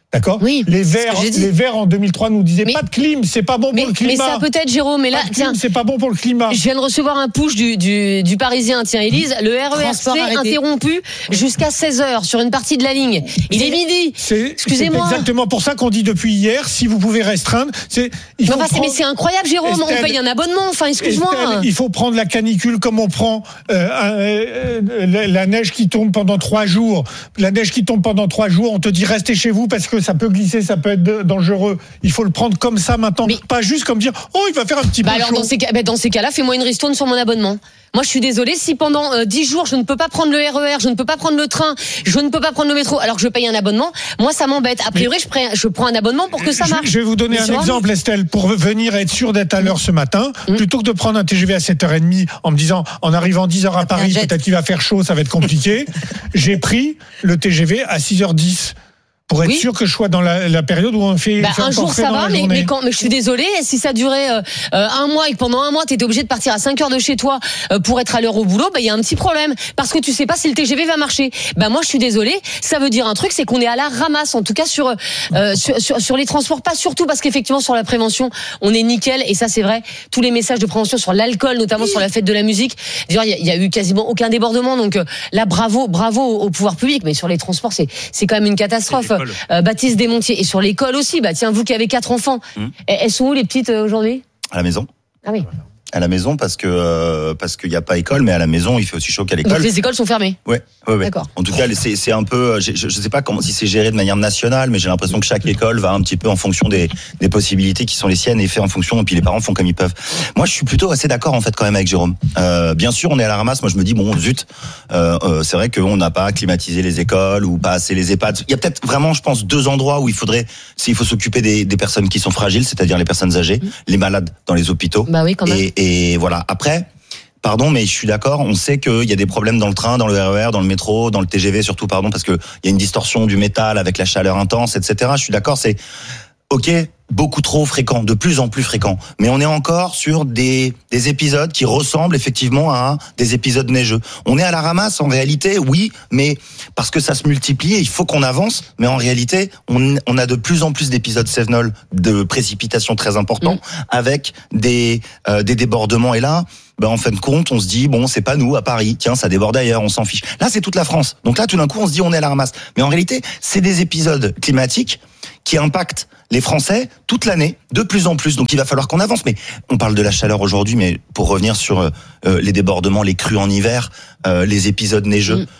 D'accord.
Oui,
les Verts, les Verts en deux mille trois nous disaient mais, pas de clim, c'est pas bon
mais,
pour le climat.
Mais ça peut-être, Jérôme, mais là,
clim,
tiens,
c'est pas bon pour le climat.
Je viens de recevoir un push du, du, du Parisien, tiens, Élise, le R E R C interrompu jusqu'à seize heures sur une partie de la ligne. Il c'est, est midi.
C'est,
Excusez-moi.
C'est exactement pour ça qu'on dit depuis hier, si vous pouvez restreindre, c'est. Il faut
enfin,
prendre...
Mais c'est incroyable, Jérôme. Estelle, on paye un abonnement. Enfin, excuse-moi.
Estelle, il faut prendre la canicule comme on prend euh, euh, euh, la neige qui tombe pendant trois jours. La neige qui tombe pendant trois jours, on te dit restez chez vous parce que ça peut glisser, ça peut être dangereux. Il faut le prendre comme ça maintenant, mais pas juste comme dire oh il va faire un petit
bah
peu
alors
chaud.
Dans ces, cas, bah dans ces cas-là, fais-moi une ristourne sur mon abonnement. Moi, je suis désolée, si pendant euh, dix jours, je ne peux pas prendre le R E R, je ne peux pas prendre le train, je ne peux pas prendre le métro, alors que je paye un abonnement, moi, ça m'embête. A priori, je prends, je prends un abonnement pour que ça marche.
Je, je vais vous donner mais un exemple, Estelle, pour venir être sûr d'être à l'heure ce matin, mmh. plutôt que de prendre un T G V à sept heures trente en me disant, en arrivant dix heures à Paris, peut-être qu'il va faire chaud, ça va être compliqué. J'ai pris le T G V à six heures dix. Pour être oui. sûr que je sois dans la, la période où on fait.
Bah, un jour ça va, mais, mais, quand, mais je suis désolée, si ça durait euh, un mois et que pendant un mois tu étais obligé de partir à cinq heures de chez toi euh, pour être à l'heure au boulot, bah il y a un petit problème parce que tu sais pas si le T G V va marcher. Bah moi je suis désolée, ça veut dire un truc, c'est qu'on est à la ramasse, en tout cas sur euh, sur, sur, sur les transports, pas surtout parce qu'effectivement sur la prévention on est nickel et ça c'est vrai. Tous les messages de prévention sur l'alcool, notamment oui. sur la fête de la musique, il y, y a eu quasiment aucun débordement, donc euh, là bravo bravo au, au pouvoir public, mais sur les transports c'est c'est quand même une catastrophe. Euh, Baptiste Desmontiers, et sur l'école aussi, bah tiens, vous qui avez quatre enfants, mmh. elles sont où les petites euh, aujourd'hui ?
À la maison.
Ah oui.
À la maison parce que euh, parce qu'il n'y a pas école, mais à la maison il fait aussi chaud qu'à l'école.
Donc les écoles sont fermées.
Ouais, ouais, ouais.
D'accord.
En tout cas, c'est c'est un peu, je ne sais pas comment si c'est géré de manière nationale, mais j'ai l'impression que chaque école va un petit peu en fonction des des possibilités qui sont les siennes et fait en fonction. Et puis les parents font comme ils peuvent. Moi, je suis plutôt assez d'accord en fait quand même avec Jérôme. Euh, bien sûr, on est à la ramasse. Moi, je me dis bon, zut, euh, euh, c'est vrai qu'on n'a pas climatisé les écoles ou pas assez les EHPAD. Il y a peut-être vraiment, je pense, deux endroits où il faudrait, s'il faut s'occuper des des personnes qui sont fragiles, c'est-à-dire les personnes âgées, mmh. les malades dans les hôpitaux.
Bah oui, quand même.
Et, et voilà. Après, pardon, mais je suis d'accord, on sait qu'il y a des problèmes dans le train, dans le R E R, dans le métro, dans le T G V surtout, pardon, parce qu'il y a une distorsion du métal avec la chaleur intense, et cetera. Je suis d'accord, c'est ok, beaucoup trop fréquent, de plus en plus fréquent. Mais on est encore sur des, des épisodes qui ressemblent effectivement à des épisodes neigeux. On est à la ramasse en réalité, oui, mais parce que ça se multiplie et il faut qu'on avance. Mais en réalité, on, on a de plus en plus d'épisodes Cévenol, de précipitations très importants, mmh. avec des, euh, des débordements. Et là, ben en fin de compte, on se dit bon, c'est pas nous à Paris. Tiens, ça déborde ailleurs, on s'en fiche. Là, c'est toute la France. Donc là, tout d'un coup, on se dit on est à la ramasse. Mais en réalité, c'est des épisodes climatiques qui impactent les Français toute l'année, de plus en plus. Donc il va falloir qu'on avance. Mais on parle de la chaleur aujourd'hui, mais pour revenir sur euh, les débordements, les crues en hiver, euh, les épisodes neigeux, mmh.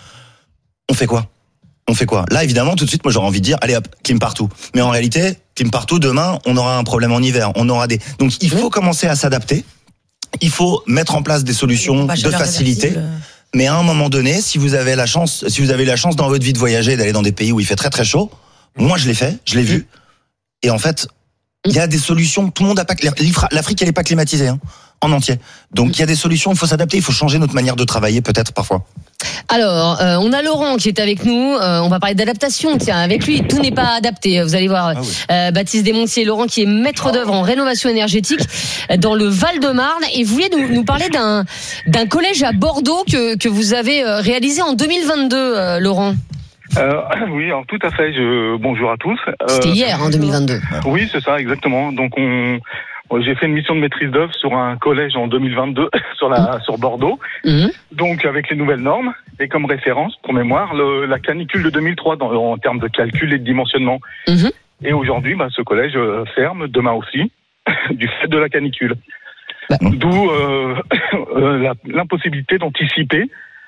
on fait quoi ? On fait quoi ? Là, évidemment, tout de suite, moi, j'aurais envie de dire, allez hop, clim partout. Mais en réalité, clim partout, demain, on aura un problème en hiver. On aura des. Donc il faut mmh. commencer à s'adapter. Il faut mettre en place des solutions de facilité. Mais à un moment donné, si vous avez la chance, si vous avez la chance dans votre vie de voyager, d'aller dans des pays où il fait très très chaud, moi je l'ai fait, je l'ai vu. Et en fait, il y a des solutions. Tout le monde a pas. L'Afrique, elle est pas climatisée, hein, en entier. Donc il y a des solutions. Il faut s'adapter. Il faut changer notre manière de travailler, peut-être parfois.
Alors, euh, on a Laurent qui est avec nous. Euh, on va parler d'adaptation. Tiens, avec lui, tout n'est pas adapté. Vous allez voir. Ah oui. euh, Baptiste Desmontiers, Laurent qui est maître d'œuvre en rénovation énergétique dans le Val-de-Marne. Et vous vouliez nous, nous parler d'un d'un collège à Bordeaux que que vous avez réalisé en deux mille vingt-deux, euh, Laurent.
Euh, oui, alors tout à fait. Je, bonjour à tous.
C'était euh, hier, en deux mille vingt-deux.
Oui, c'est ça, exactement. Donc, on, j'ai fait une mission de maîtrise d'œuvre sur un collège en deux mille vingt-deux, sur la, mmh. sur Bordeaux. Mmh. Donc, avec les nouvelles normes et comme référence, pour mémoire, le, la canicule de deux mille trois dans, en termes de calcul et de dimensionnement. Mmh. Et aujourd'hui, bah, ce collège ferme demain aussi du fait de la canicule. Bah. D'où euh, la, l'impossibilité d'anticiper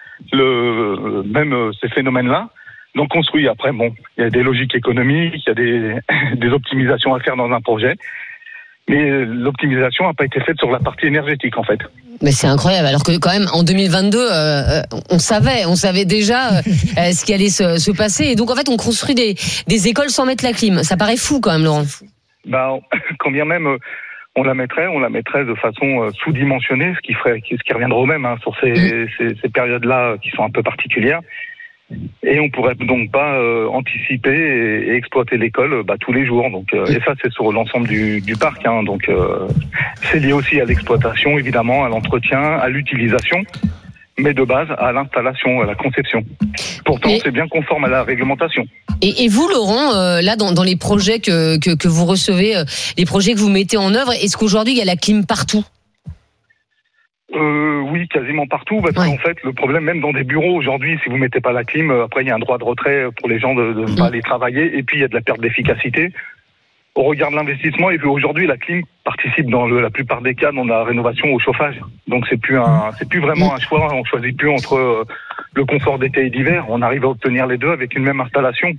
le, même euh, ces phénomènes-là. Donc construit. Après, bon, il y a des logiques économiques, il y a des, des optimisations à faire dans un projet, mais l'optimisation n'a pas été faite sur la partie énergétique, en fait.
Mais c'est incroyable, alors que quand même, en deux mille vingt-deux, euh, on savait, on savait déjà euh, ce qui allait se, se passer, et donc en fait, on construit des, des écoles sans mettre la clim. Ça paraît fou quand même, Laurent.
Bah, quand bien même on la mettrait, on la mettrait de façon sous-dimensionnée, ce qui ferait, ce qui reviendrait au même, hein, sur ces, mmh. ces, ces périodes-là qui sont un peu particulières. Et on pourrait donc pas euh, anticiper et, et exploiter l'école bah, tous les jours. Donc, euh, et ça, c'est sur l'ensemble du, du parc. Hein, donc, euh, c'est lié aussi à l'exploitation, évidemment, à l'entretien, à l'utilisation. mais de base à l'installation, à la conception. Pourtant, et c'est bien conforme à la réglementation.
Et, et vous, Laurent, euh, là, dans, dans les projets que, que, que vous recevez, euh, les projets que vous mettez en œuvre, est-ce qu'aujourd'hui, il y a la clim partout ?
Euh, oui, quasiment partout, parce ouais. qu'en fait, le problème, même dans des bureaux aujourd'hui, si vous mettez pas la clim, après il y a un droit de retrait pour les gens de ne mmh. pas aller travailler, et puis il y a de la perte d'efficacité. Au regard de l'investissement, et puis aujourd'hui, la clim participe dans le, la plupart des cas dans la rénovation au chauffage. Donc c'est plus un, c'est plus vraiment un choix. On choisit plus entre euh, le confort d'été et d'hiver. On arrive à obtenir les deux avec une même installation.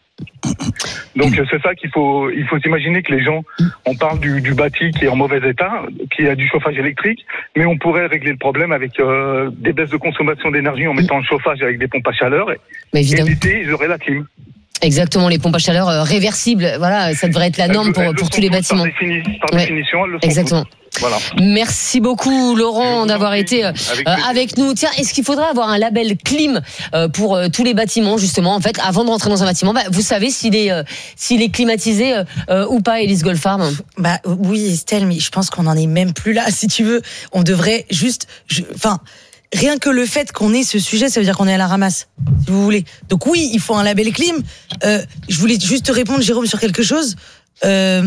Donc c'est ça qu'il faut, il faut s'imaginer que les gens, on parle du, du bâti qui est en mauvais état, qui a du chauffage électrique, mais on pourrait régler le problème avec euh, des baisses de consommation d'énergie en mettant le chauffage avec des pompes à chaleur. Et, et l'été, ils auraient la clim.
Exactement, les pompes à chaleur euh, réversibles, voilà, ça devrait être la norme pour, pour tous les bâtiments.
Par, défini, par ouais. définition, elles le sont
Exactement.
Toutes. Voilà.
Merci beaucoup, Laurent, d'avoir été euh, avec, euh, avec nous. Tiens, est-ce qu'il faudrait avoir un label clim euh, pour euh, tous les bâtiments, justement, en fait, avant de rentrer dans un bâtiment, bah, vous savez s'il est euh, s'il est climatisé euh, ou pas, Élise Goldfarb?
Bah oui, Estelle, mais je pense qu'on en est même plus là. Si tu veux, on devrait juste, enfin. Rien que le fait qu'on ait ce sujet, ça veut dire qu'on est à la ramasse, si vous voulez. Donc oui, il faut un label clim. Euh, je voulais juste te répondre, Jérôme, sur quelque chose. Euh,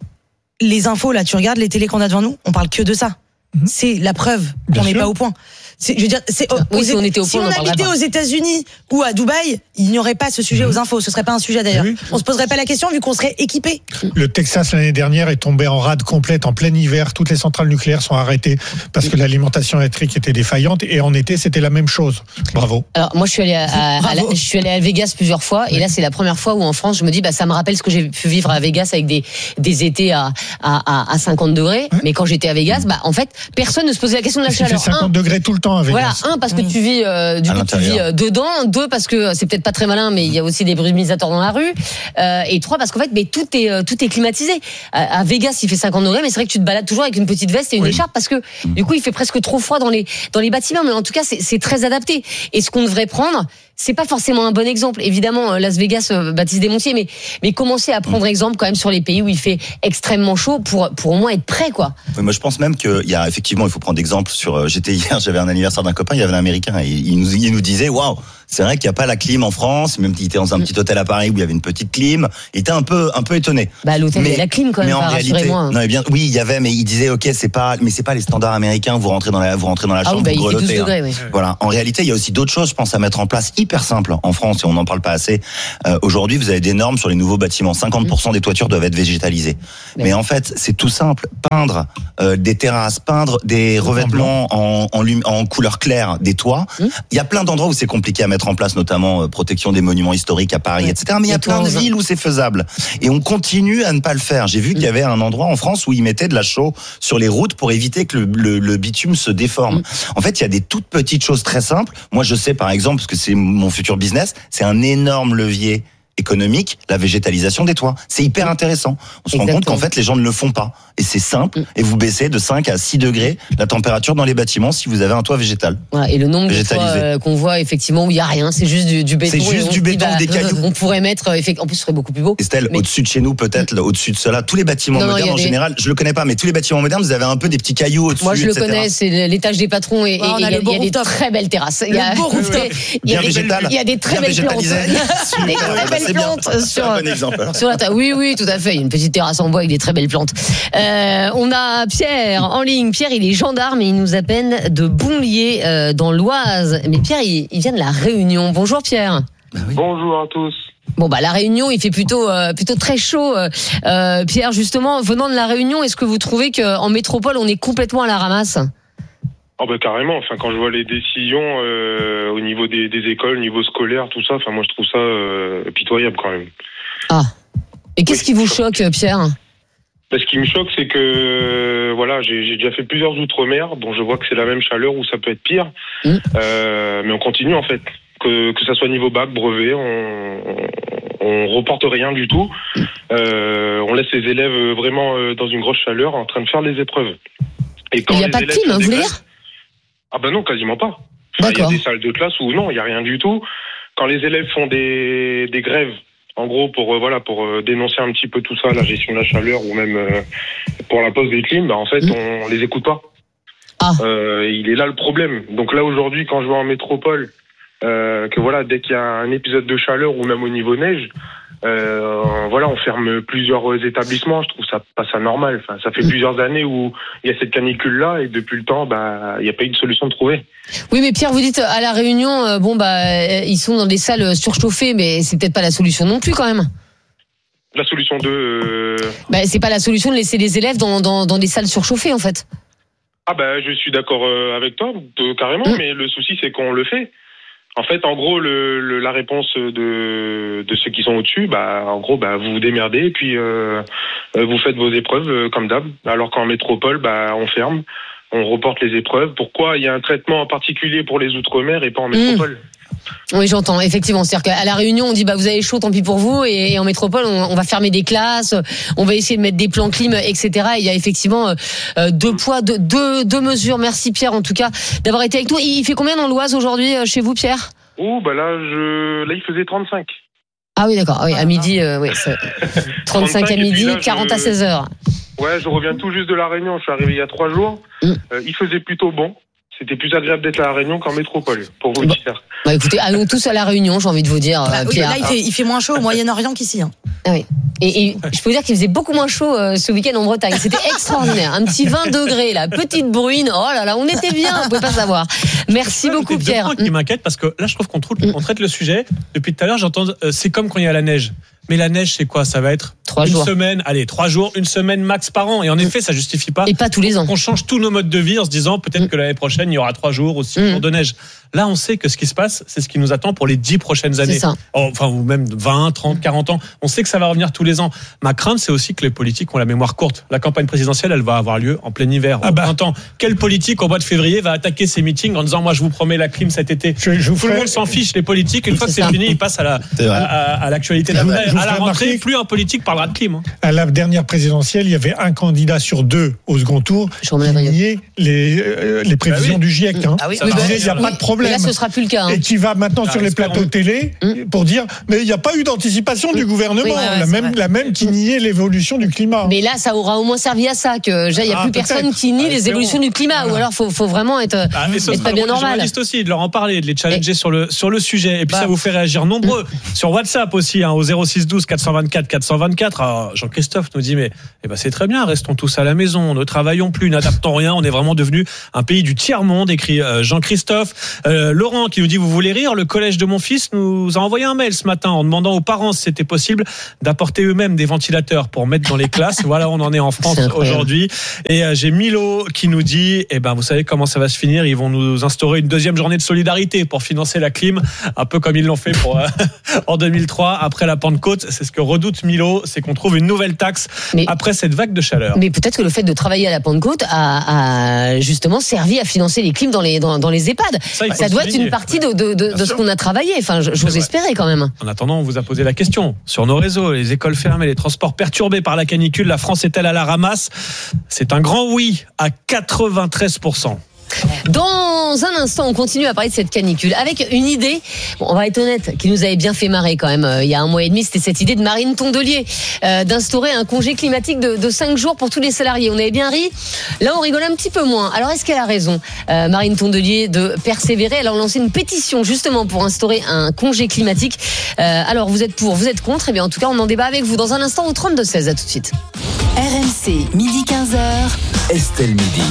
les infos, là, tu regardes les télés qu'on a devant nous, on parle que de ça. Mmh. C'est la preuve qu'on n'est pas au point. C'est, je veux dire, c'est,
oui, si on, était au
si
point,
on,
on
habitait aux États-Unis ou à Dubaï, il n'y aurait pas ce sujet mmh. aux infos. Ce serait pas un sujet d'ailleurs. Oui. On se poserait pas la question vu qu'on serait équipé.
Le Texas l'année dernière est tombé en rade complète en plein hiver. Toutes les centrales nucléaires sont arrêtées parce que l'alimentation électrique était défaillante. Et en été, c'était la même chose. Bravo.
Alors moi, je suis allé à, à, à, la, je suis allé à Vegas plusieurs fois, oui. Et là, c'est la première fois où en France, je me dis, bah ça me rappelle ce que j'ai pu vivre à Vegas avec des des étés à à, à cinquante degrés. Oui. Mais quand j'étais à Vegas, bah en fait, personne ne se posait la question de la chaleur.
Il fait cinquante un, degrés tout le temps à Vegas.
Voilà, un parce que tu vis euh, du coup, tu vis euh, dedans, deux parce que c'est peut-être pas très malin, mais il y a aussi des brumisateurs dans la rue, euh, et trois parce qu'en fait, mais tout est euh, tout est climatisé. À, à Vegas, il fait cinquante degrés, mais c'est vrai que tu te balades toujours avec une petite veste et une oui. écharpe parce que du coup, il fait presque trop froid dans les dans les bâtiments. Mais en tout cas, c'est, c'est très adapté. Et ce qu'on devrait prendre, c'est pas forcément un bon exemple. Évidemment, Las Vegas, euh, Baptiste Desmontiers, mais mais commencer à prendre exemple quand même sur les pays où il fait extrêmement chaud pour pour au moins être prêt, quoi.
Oui, moi, je pense même qu'il y a effectivement, il faut prendre exemple sur. Euh, j'étais hier, j'avais un anniversaire d'un copain, il y avait un Américain, et il nous il nous disait, waouh. C'est vrai qu'il n'y a pas la clim en France, même qu'il était dans un petit hôtel à Paris où il y avait une petite clim. Il était un peu, un peu étonné.
Bah, l'hôtel, il y a la clim quand même,
mais en réalité,
non,
mais bien, oui, il y avait, mais il disait, ok, c'est pas, mais c'est pas les standards américains, vous rentrez dans la, vous rentrez dans la
ah
chambre,
oui, bah,
vous grelottez.
degrés,
hein.
oui.
Voilà. En réalité, il y a aussi d'autres choses, je pense, à mettre en place, hyper simple en France, et on n'en parle pas assez. Euh, aujourd'hui, vous avez des normes sur les nouveaux bâtiments. cinquante pour cent des toitures doivent être végétalisées. Mais, mais en fait, c'est tout simple. Peindre, euh, des terrasses, peindre des revêtements en, en, en, en couleur claire des toits. Il mmh. y a plein d'endroits où c'est compliqué à mettre en place, notamment protection des monuments historiques à Paris, ouais. et cetera. Mais il y a plein de villes où c'est faisable. Et on continue à ne pas le faire. J'ai vu qu'il y avait un endroit en France où ils mettaient de la chaux sur les routes pour éviter que le, le, le bitume se déforme. Mm. En fait, il y a des toutes petites choses très simples. Moi, je sais, par exemple, parce que c'est mon futur business, c'est un énorme levier économique, la végétalisation des toits. C'est hyper intéressant. On se Exactement. rend compte qu'en fait, les gens ne le font pas. Et c'est simple. Et vous baissez de cinq à six degrés la température dans les bâtiments si vous avez un toit végétal.
Voilà, et le nombre de toits euh, qu'on voit, effectivement, où il n'y a rien, c'est juste du, du béton.
C'est juste du béton,
dit, bah,
des cailloux.
On pourrait mettre, en plus, ce serait beaucoup plus beau.
Estelle, mais... au-dessus de chez nous, peut-être, là, au-dessus de cela, tous les bâtiments non, modernes, non, en des... général, je le connais pas, mais tous les bâtiments modernes, vous avez un peu des petits cailloux au-dessus.
Moi, je
et
le connais, c'est l'étage des patrons et il y a des très belles terrasses. Il y a
Il
y a des très belles plantes. Des très belles plantes sur
un bon exemple.
Sur la table. Oui, oui, tout à fait. Il y a une petite terrasse en bois avec des très belles plantes. Euh, on a Pierre en ligne. Pierre, il est gendarme et il nous appelle de Bonlier euh, dans l'Oise. Mais Pierre, il, il vient de la Réunion. Bonjour Pierre.
Ben oui. Bonjour à tous.
Bon bah la Réunion, il fait plutôt euh, plutôt très chaud. Euh, Pierre, justement, venant de la Réunion, est-ce que vous trouvez qu'en métropole, on est complètement à la ramasse ?
Oh bah carrément. Enfin, quand je vois les décisions euh, au niveau des, des écoles, au niveau scolaire, tout ça, enfin moi je trouve ça euh, pitoyable quand même.
Ah. Et qu'est-ce oui, qui vous choque, Pierre ?
Bah, ce qui me choque, c'est que euh, voilà, j'ai, j'ai déjà fait plusieurs outre-mer, dont je vois que c'est la même chaleur ou ça peut être pire. Mmh. Euh, mais on continue en fait. Que que ça soit niveau bac, brevet, on, on, on reporte rien du tout. Euh, on laisse les élèves vraiment dans une grosse chaleur, en train de faire les épreuves.
Et quand il n'y a pas de clim, vous voulez dire ?
Ah ben non, quasiment pas. Enfin, il y a des salles de classe où non, il y a rien du tout. Quand les élèves font des des grèves, en gros pour euh, voilà pour euh, dénoncer un petit peu tout ça, la gestion de la chaleur ou même euh, pour la pause des clims, bah en fait mmh. on, on les écoute pas.
Ah.
Euh, il est là le problème. Donc là aujourd'hui, quand je vais en métropole, euh, que voilà, dès qu'il y a un épisode de chaleur ou même au niveau neige, euh, voilà, on ferme plusieurs établissements. Je trouve ça pas ça normal. Enfin, ça fait mmh. plusieurs années où il y a cette canicule là et depuis le temps, bah, il n'y a pas eu de solution de trouver.
Oui, mais Pierre, vous dites à la Réunion, euh, bon bah, ils sont dans des salles surchauffées, mais c'est peut-être pas la solution non plus quand même.
La solution de. Euh...
Bah, c'est pas la solution de laisser les élèves dans dans, dans des salles surchauffées en fait.
Ah bah, je suis d'accord avec toi, de, carrément, mmh. mais le souci c'est qu'on le fait. En fait, en gros, le, le, la réponse de, de ceux qui sont au-dessus, bah, en gros, bah, vous vous démerdez et puis euh, vous faites vos épreuves euh, comme d'hab. Alors qu'en métropole, bah, on ferme, on reporte les épreuves. Pourquoi il y a un traitement en particulier pour les outre-mer et pas en métropole ? Mmh.
Oui, j'entends, effectivement. C'est-à-dire qu'à la Réunion, on dit bah vous avez chaud, tant pis pour vous, et, et en métropole, on, on va fermer des classes, on va essayer de mettre des plans clim, et cetera. Et il y a effectivement euh, deux poids, deux, deux, deux mesures. Merci Pierre, en tout cas, d'avoir été avec nous. Il fait combien dans l'Oise aujourd'hui chez vous, Pierre ?
Oh, bah là, je, là, il faisait trente-cinq.
Ah oui, d'accord. Oui, à midi, euh, oui, trente-cinq à midi, là, quarante je... à seize heures.
Ouais, je reviens tout juste de la Réunion. Je suis arrivé il y a trois jours. Mm. Euh, il faisait plutôt bon. C'était plus agréable d'être à la Réunion qu'en métropole, pour vous
bah,
dire.
Bah écoutez, allons tous à la Réunion, j'ai envie de vous dire,
bah,
Pierre.
Oui, là, il fait, il fait moins chaud au Moyen-Orient qu'ici. Hein.
Ah oui. Et, et je peux vous dire qu'il faisait beaucoup moins chaud euh, ce week-end en Bretagne. C'était extraordinaire. Un petit vingt degrés, là, petite bruine. Oh là là, on était bien, on ne pouvait pas savoir. Merci
ça,
beaucoup, Pierre.
C'est qui m'inquiète parce que là, je trouve qu'on traite, on traite le sujet. Depuis tout à l'heure, j'entends, euh, c'est comme quand il y a la neige. Mais la neige, c'est quoi ? Ça va être
trois
une
jours.
semaine, allez, trois jours, une semaine max par an. Et en effet, ça justifie pas.
Et pas tous les ans.
On change tous nos modes de vie en se disant peut-être que l'année prochaine, il y aura trois jours ou six mmh. jours de neige. Là, on sait que ce qui se passe, c'est ce qui nous attend pour les dix prochaines années.
C'est ça.
Enfin, ou même vingt, trente, quarante ans. On sait que ça va revenir tous les ans. Ma crainte, c'est aussi que les politiques ont la mémoire courte. La campagne présidentielle, elle va avoir lieu en plein hiver, ah au bah. printemps. Quel politique, au mois de février, va attaquer ces meetings en disant, moi, je vous promets la clim cet été? Je, je Tout ferai... le monde s'en fiche, les politiques. Une fois que c'est fini, ils passent à la, à, à, à l'actualité. À, à la rentrée, plus un politique parlera de clim. Hein.
À la dernière présidentielle, il y avait un candidat sur deux au second tour qui niait les, euh, les prévisions bah oui. du GIEC. Hein. Ah oui, oui, bah, il n'y a oui. pas de problème.
Mais là, ce sera plus le cas. Hein.
Et qui va maintenant ah, sur les plateaux télé mmh. pour dire mais il n'y a pas eu d'anticipation mmh. du gouvernement. Oui, ouais, ouais, la, même, la même qui niait l'évolution du climat.
Mais là, ça aura au moins servi à ça. Il n'y a ah, plus personne qui nie ah, les évolutions du climat. Voilà. Ou alors, il faut, faut vraiment être, ah, être pas bien normal.
Les journalistes aussi, de leur en parler, de les challenger et... sur, le, sur le sujet. Et puis bah. ça vous fait réagir nombreux. Mmh. Sur WhatsApp aussi, hein, au zéro six douze quatre cent vingt-quatre quatre cent vingt-quatre. Alors, Jean-Christophe nous dit mais eh ben, c'est très bien, restons tous à la maison, ne travaillons plus, n'adaptons rien. On est vraiment devenu un pays du tiers-monde, écrit euh, Jean-Christophe. Euh, Laurent qui nous dit vous voulez rire, le collège de mon fils nous a envoyé un mail ce matin en demandant aux parents si c'était possible d'apporter eux-mêmes des ventilateurs pour mettre dans les classes. Voilà, on en est en France aujourd'hui. Et euh, j'ai Milo qui nous dit eh ben vous savez comment ça va se finir, ils vont nous instaurer une deuxième journée de solidarité pour financer la clim, un peu comme ils l'ont fait pour euh, en deux mille trois après la Pentecôte. C'est ce que redoute Milo, c'est qu'on trouve une nouvelle taxe mais, après cette vague de chaleur.
Mais peut-être que le fait de travailler à la Pentecôte a, a justement servi à financer les clims dans les dans, dans les EHPAD. Ça, ça doit être une partie de de, de, de ce qu'on a travaillé. Enfin, j'ose espérer quand même.
En attendant, on vous a posé la question sur nos réseaux, les écoles fermées, les transports perturbés par la canicule. La France est-elle à la ramasse? C'est un grand oui à quatre-vingt-treize pour cent.
Dans un instant, on continue à parler de cette canicule avec une idée, bon, on va être honnête, qui nous avait bien fait marrer quand même euh, il y a un mois et demi. C'était cette idée de Marine Tondelier euh, d'instaurer un congé climatique de, de cinq jours pour tous les salariés. On avait bien ri, là on rigole un petit peu moins. Alors est-ce qu'elle a raison, euh, Marine Tondelier, de persévérer? Elle a lancé une pétition justement pour instaurer un congé climatique. euh, Alors vous êtes pour, vous êtes contre? Eh bien en tout cas on en débat avec vous dans un instant au trente-deux seize. À tout de suite.
R M C, midi quinze heures.
Estelle Midi.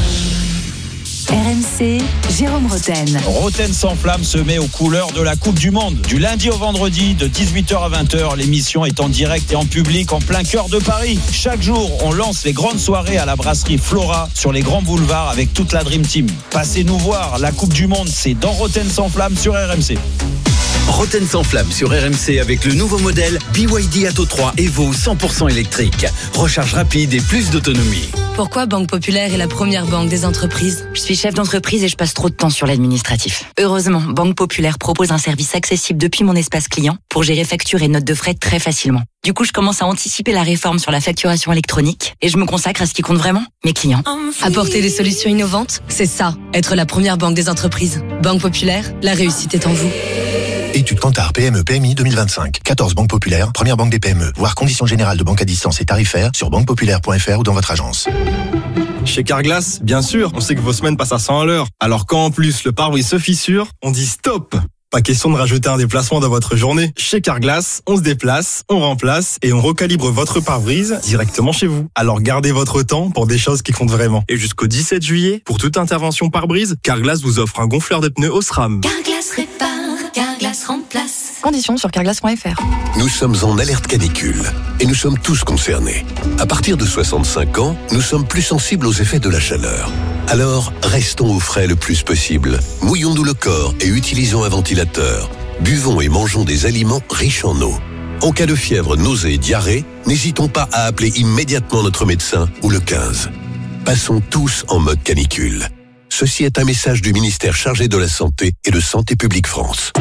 R M C, Jérôme Roten.
Roten sans flamme se met aux couleurs de la Coupe du Monde. Du lundi au vendredi, de dix-huit heures à vingt heures, l'émission est en direct et en public en plein cœur de Paris. Chaque jour, on lance les grandes soirées à la brasserie Flora sur les grands boulevards avec toute la Dream Team. Passez nous voir, la Coupe du Monde, c'est dans Roten sans flamme sur R M C.
Roten sans flamme sur R M C avec le nouveau modèle B Y D Atto trois Evo cent pour cent électrique. Recharge rapide et plus d'autonomie.
Pourquoi Banque Populaire est la première banque des entreprises? Je suis chef d'entreprise et je passe trop de temps sur l'administratif. Heureusement, Banque Populaire propose un service accessible depuis mon espace client pour gérer factures et notes de frais très facilement. Du coup, je commence à anticiper la réforme sur la facturation électronique et je me consacre à ce qui compte vraiment, mes clients. Apporter des solutions innovantes, c'est ça, être la première banque des entreprises. Banque Populaire, la réussite est en vous.
Étude Kantar P M E P M I deux mille vingt-cinq. quatorze banques populaires, première banque des P M E. Voir conditions générales de banque à distance et tarifaires sur banque populaire point f r ou dans votre agence.
Chez Carglass, bien sûr, on sait que vos semaines passent à cent à l'heure. Alors quand en plus le pare-brise se fissure, on dit stop. Pas question de rajouter un déplacement dans votre journée. Chez Carglass, on se déplace, on remplace et on recalibre votre pare-brise directement chez vous. Alors gardez votre temps pour des choses qui comptent vraiment. Et jusqu'au dix-sept juillet, pour toute intervention pare-brise, Carglass vous offre un gonfleur de pneus au SRAM.
Carglass répare, Carglass remplace.
Conditions sur carglass point f r.
Nous sommes en alerte canicule et nous sommes tous concernés. À partir de soixante-cinq ans, nous sommes plus sensibles aux effets de la chaleur. Alors, restons au frais le plus possible. Mouillons-nous le corps et utilisons un ventilateur. Buvons et mangeons des aliments riches en eau. En cas de fièvre, nausée, diarrhée, n'hésitons pas à appeler immédiatement notre médecin ou le quinze. Passons tous en mode canicule. Ceci est un message du ministère chargé de la Santé et de Santé publique France.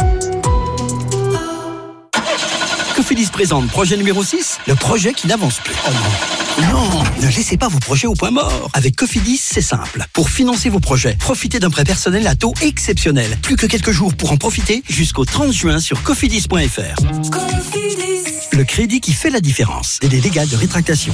Cofidis présente projet numéro six, le projet qui n'avance plus. Oh non. Non, ne laissez pas vos projets au point mort. Avec Cofidis, c'est simple. Pour financer vos projets, profitez d'un prêt personnel à taux exceptionnel. Plus que quelques jours pour en profiter jusqu'au trente juin sur cofidis point f r. Cofidis. Le crédit qui fait la différence. Délai légal de rétractation.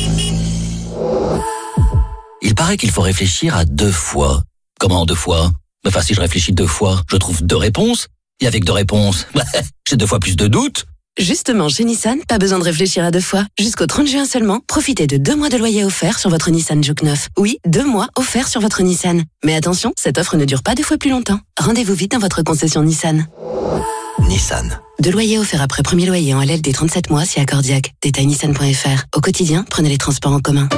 Il paraît qu'il faut réfléchir à deux fois. Comment deux fois? Enfin, si je réfléchis deux fois, je trouve deux réponses. Et avec deux réponses, j'ai deux fois plus de doutes.
Justement, chez Nissan, pas besoin de réfléchir à deux fois. Jusqu'au trente juin seulement, profitez de deux mois de loyer offert sur votre Nissan Juke neuf. Oui, deux mois offerts sur votre Nissan. Mais attention, cette offre ne dure pas deux fois plus longtemps. Rendez-vous vite dans votre concession Nissan.
Nissan.
Deux loyers offerts après premier loyer en L L D trente-sept mois si accordiaque. Détail nissan point f r. Au quotidien, prenez les transports en commun.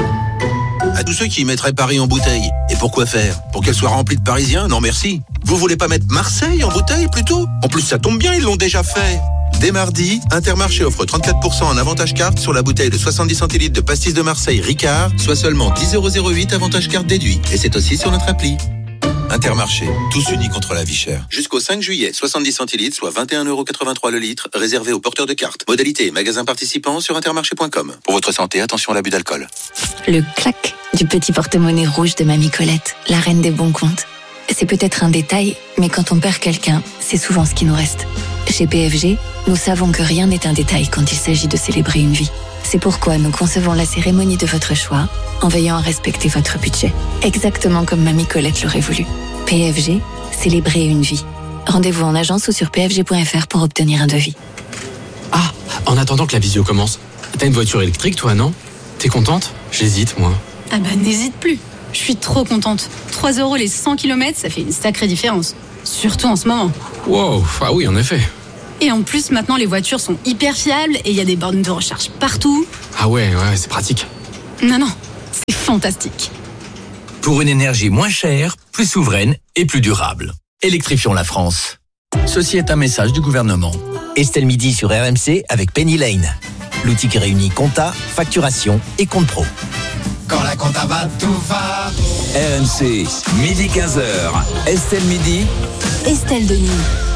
À tous ceux qui mettraient Paris en bouteille. Et pourquoi faire? Pour qu'elle soit remplie de Parisiens? Non merci. Vous voulez pas mettre Marseille en bouteille plutôt? En plus ça tombe bien, ils l'ont déjà fait. Dès mardi, Intermarché offre trente-quatre pour cent en avantage carte sur la bouteille de soixante-dix centilitres de pastis de Marseille Ricard, soit seulement dix euros zéro huit avantage carte déduit. Et c'est aussi sur notre appli. Intermarché, tous unis contre la vie chère. Jusqu'au cinq juillet, soixante-dix centilitres, soit vingt et un euros quatre-vingt-trois le litre, réservé aux porteurs de cartes. Modalité et magasins participants sur intermarché point com. Pour votre santé, attention à l'abus d'alcool.
Le clac du petit porte-monnaie rouge de Mamie Colette, la reine des bons comptes. C'est peut-être un détail, mais quand on perd quelqu'un, c'est souvent ce qui nous reste. Chez P F G, nous savons que rien n'est un détail quand il s'agit de célébrer une vie. C'est pourquoi nous concevons la cérémonie de votre choix en veillant à respecter votre budget. Exactement comme Mamie Colette l'aurait voulu. P F G, célébrer une vie. Rendez-vous en agence ou sur p f g point f r pour obtenir un devis.
Ah, en attendant que la visio commence, t'as une voiture électrique toi, non? T'es contente? J'hésite, moi.
Ah bah n'hésite plus. Je suis trop contente. trois euros les cent kilomètres, ça fait une sacrée différence. Surtout en ce moment.
Wow, ah oui, en effet.
Et en plus, maintenant, les voitures sont hyper fiables et il y a des bornes de recharge partout.
Ah ouais, ouais, c'est pratique.
Non, non, c'est fantastique.
Pour une énergie moins chère, plus souveraine et plus durable. Électrifions la France. Ceci est un message du gouvernement. Estelle Midi sur R M C avec Penny Lane. L'outil qui réunit compta, facturation et compte pro.
Quand la compta va, tout va.
R M C, midi quinze heures. Estelle Midi.
Estelle Denis.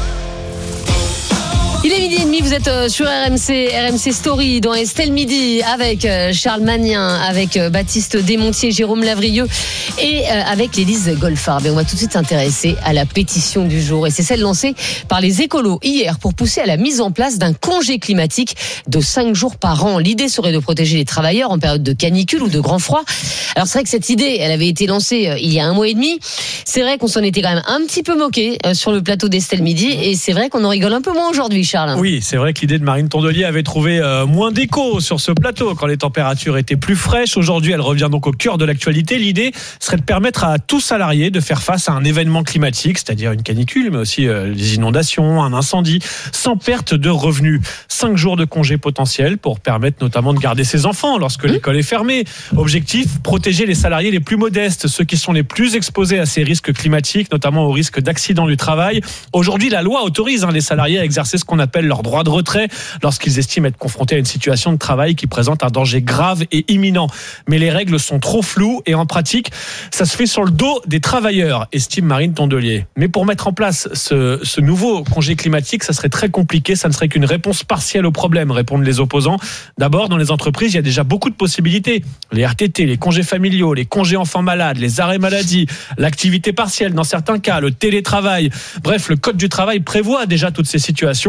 Il est midi et demi, vous êtes sur R M C, R M C Story dans Estelle Midi avec Charles Magnien, avec Baptiste Desmontiers, Jérôme Lavrieux et avec Élise Goldfarb. Et on va tout de suite s'intéresser à la pétition du jour. Et c'est celle lancée par les écolos hier pour pousser à la mise en place d'un congé climatique de cinq jours par an. L'idée serait de protéger les travailleurs en période de canicule ou de grand froid. Alors c'est vrai que cette idée, elle avait été lancée il y a un mois et demi. C'est vrai qu'on s'en était quand même un petit peu moqué sur le plateau d'Estelle Midi. Et c'est vrai qu'on en rigole un peu moins aujourd'hui, Charles.
Oui, c'est vrai que l'idée de Marine Tondelier avait trouvé euh, moins d'écho sur ce plateau quand les températures étaient plus fraîches. Aujourd'hui, elle revient donc au cœur de l'actualité. L'idée serait de permettre à tout salarié de faire face à un événement climatique, c'est-à-dire une canicule, mais aussi euh, les inondations, un incendie, sans perte de revenus. Cinq jours de congé potentiel pour permettre notamment de garder ses enfants lorsque mmh. l'école est fermée. Objectif, protéger les salariés les plus modestes, ceux qui sont les plus exposés à ces risques climatiques, notamment au risque d'accident du travail. Aujourd'hui, la loi autorise hein, les salariés à exercer ce qu'on appelle leur droit de retrait lorsqu'ils estiment être confrontés à une situation de travail qui présente un danger grave et imminent. Mais les règles sont trop floues et en pratique, ça se fait sur le dos des travailleurs, estime Marine Tondelier. Mais pour mettre en place ce, ce nouveau congé climatique, ça serait très compliqué, ça ne serait qu'une réponse partielle au problème, répondent les opposants. D'abord, dans les entreprises, il y a déjà beaucoup de possibilités. Les R T T, les congés familiaux, les congés enfants malades, les arrêts maladie, l'activité partielle dans certains cas, le télétravail. Bref, le Code du travail prévoit déjà toutes ces situations.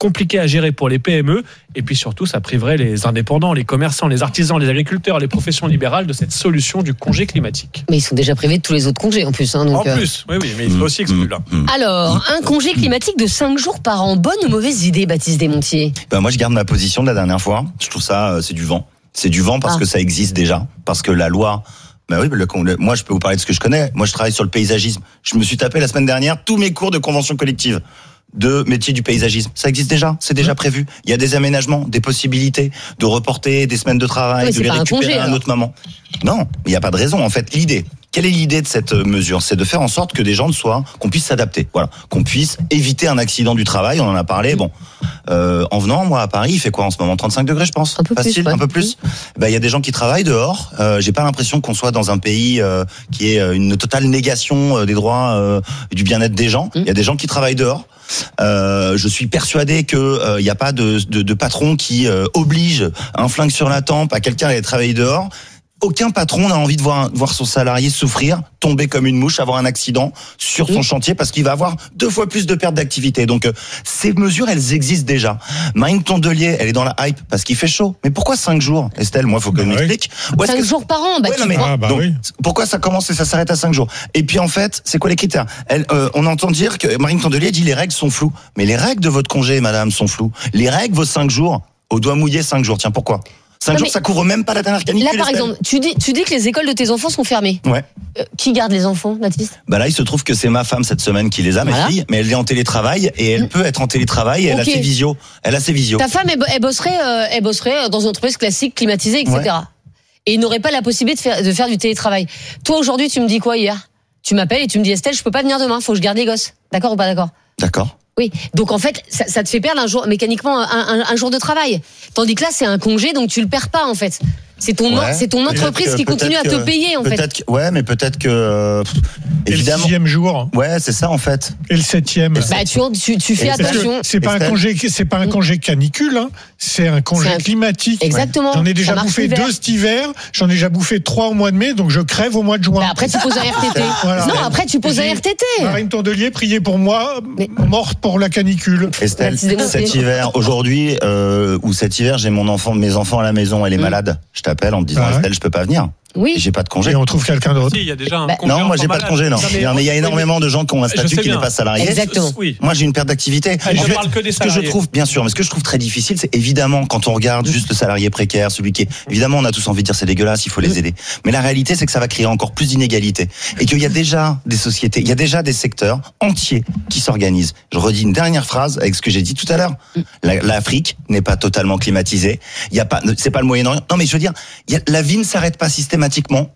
compliqué à gérer pour les P M E. Et puis surtout, ça priverait les indépendants, les commerçants, les artisans, les agriculteurs, les professions libérales de cette solution du congé climatique.
Mais ils sont déjà privés de tous les autres congés en plus. Hein, donc
en plus, euh... oui, oui, mais il faut aussi exclure là.
Alors, un congé climatique de cinq jours par an, bonne ou mauvaise idée, Baptiste Desmontiers?
Ben moi, je garde ma position de la dernière fois. Je trouve ça, euh, c'est du vent. C'est du vent parce ah. que ça existe déjà. Parce que la loi... Ben oui, le, le, moi, je peux vous parler de ce que je connais. Moi, je travaille sur le paysagisme. Je me suis tapé la semaine dernière tous mes cours de convention collective de métier du paysagisme. Ça existe déjà, c'est déjà prévu. Il y a des aménagements, des possibilités de reporter des semaines de travail, oui, de les récupérer à un autre moment. Non, il n'y a pas de raison. En fait, l'idée, quelle est l'idée de cette mesure? C'est de faire en sorte que des gens ne soient, qu'on puisse s'adapter. Voilà, qu'on puisse éviter un accident du travail. On en a parlé. Bon, euh, en venant, moi à Paris, il fait quoi en ce moment? trente-cinq degrés, je pense.
Un peu
Facile,
plus, ouais.
un peu plus. Ben, il y a des gens qui travaillent dehors. Euh, j'ai pas l'impression qu'on soit dans un pays euh, qui est une totale négation des droits euh, et du bien-être des gens. Il y a des gens qui travaillent dehors. Euh, je suis persuadé que il euh, n'y a pas de, de, de patron qui euh, oblige un flingue sur la tempe à quelqu'un à aller travailler dehors. Aucun patron n'a envie de voir, voir son salarié souffrir, tomber comme une mouche, avoir un accident sur son mmh. chantier parce qu'il va avoir deux fois plus de perte d'activité. Donc euh, ces mesures, elles existent déjà. Marine Tondelier, elle est dans la hype parce qu'il fait chaud. Mais pourquoi cinq jours, Estelle? Moi, il faut que bah m'explique.
Oui. Cinq que... jours par an, bah, ouais, tu
mais,
ah,
bah, donc, oui. Pourquoi ça commence et ça s'arrête à cinq jours? Et puis en fait, c'est quoi les critères? elle, euh, On entend dire que Marine Tondelier dit les règles sont floues. Mais les règles de votre congé, madame, sont floues. Les règles, vos cinq jours, au doigt mouillé cinq jours. Tiens, pourquoi? Cinq non, jours, ça couvre même pas la dernière canicule.
Là, par exemple, tu dis, tu dis que les écoles de tes enfants sont fermées.
Ouais.
Euh, qui garde les enfants, Baptiste?
Bah là, il se trouve que c'est ma femme cette semaine qui les a, voilà. Mes filles, mais elle est en télétravail et elle mmh. peut être en télétravail. Et okay. Elle a ses visios. Elle a ses visios.
Ta femme, elle, elle bosserait, euh, elle bosserait dans une entreprise classique, climatisée, et cetera. Ouais. Et il n'aurait pas la possibilité de faire, de faire du télétravail. Toi, aujourd'hui, tu me dis quoi hier? Tu m'appelles et tu me dis, Estelle, je peux pas venir demain. Faut que je garde les gosses. D'accord ou pas d'accord?
D'accord.
Oui, donc en fait, ça, ça te fait perdre un jour, mécaniquement un, un, un jour de travail. Tandis que là, c'est un congé, donc tu le perds pas en fait. C'est ton, ouais, c'est ton entreprise qui continue à te payer en fait.
Que, ouais, mais peut-être que euh, évidemment.
Et le sixième jour.
Ouais, c'est ça en fait.
Et le septième.
Bah tu, tu, tu fais attention.
C'est pas un congé, c'est pas un congé canicule, hein. C'est un congé un... climatique.
Exactement.
J'en ai déjà bouffé deux cet hiver. J'en ai déjà bouffé trois au mois de mai, donc je crève au mois de juin.
Bah après tu poses un R T T. Voilà. Non, après tu poses un R T T.
Marine Tondelier, priez pour moi, mais... morte pour la canicule.
Estelle, cet hiver, aujourd'hui euh, ou cet hiver, j'ai mon enfant, mes enfants à la maison, elle est mmh. malade. Je t'appelle en me disant, ah ouais. Estelle, je peux pas venir.
Oui.
J'ai pas de congé.
Et on trouve quelqu'un d'autre.
Si, il y a déjà un
bah,
congé.
Non, moi j'ai pas de congé, non. non mais, mais il y a énormément oui, mais... de gens qui ont un statut qui n'est pas salarié.
Exactement.
Oui. Moi j'ai une perte d'activité.
Ah,
en
je
fait,
parle que des
ce que je trouve, bien sûr, mais ce que je trouve très difficile, c'est évidemment quand on regarde juste le salarié précaire, celui qui est, évidemment, on a tous envie de dire c'est dégueulasse, il faut les aider. Mais la réalité, c'est que ça va créer encore plus d'inégalités et qu'il y a déjà des sociétés, il y a déjà des secteurs entiers qui s'organisent. Je redis une dernière phrase avec ce que j'ai dit tout à l'heure. La, L'Afrique n'est pas totalement climatisée. Il y a pas, c'est pas le Moyen-Orient. Non, mais je veux dire, il y a, la vie ne s'arrête pas systématiquement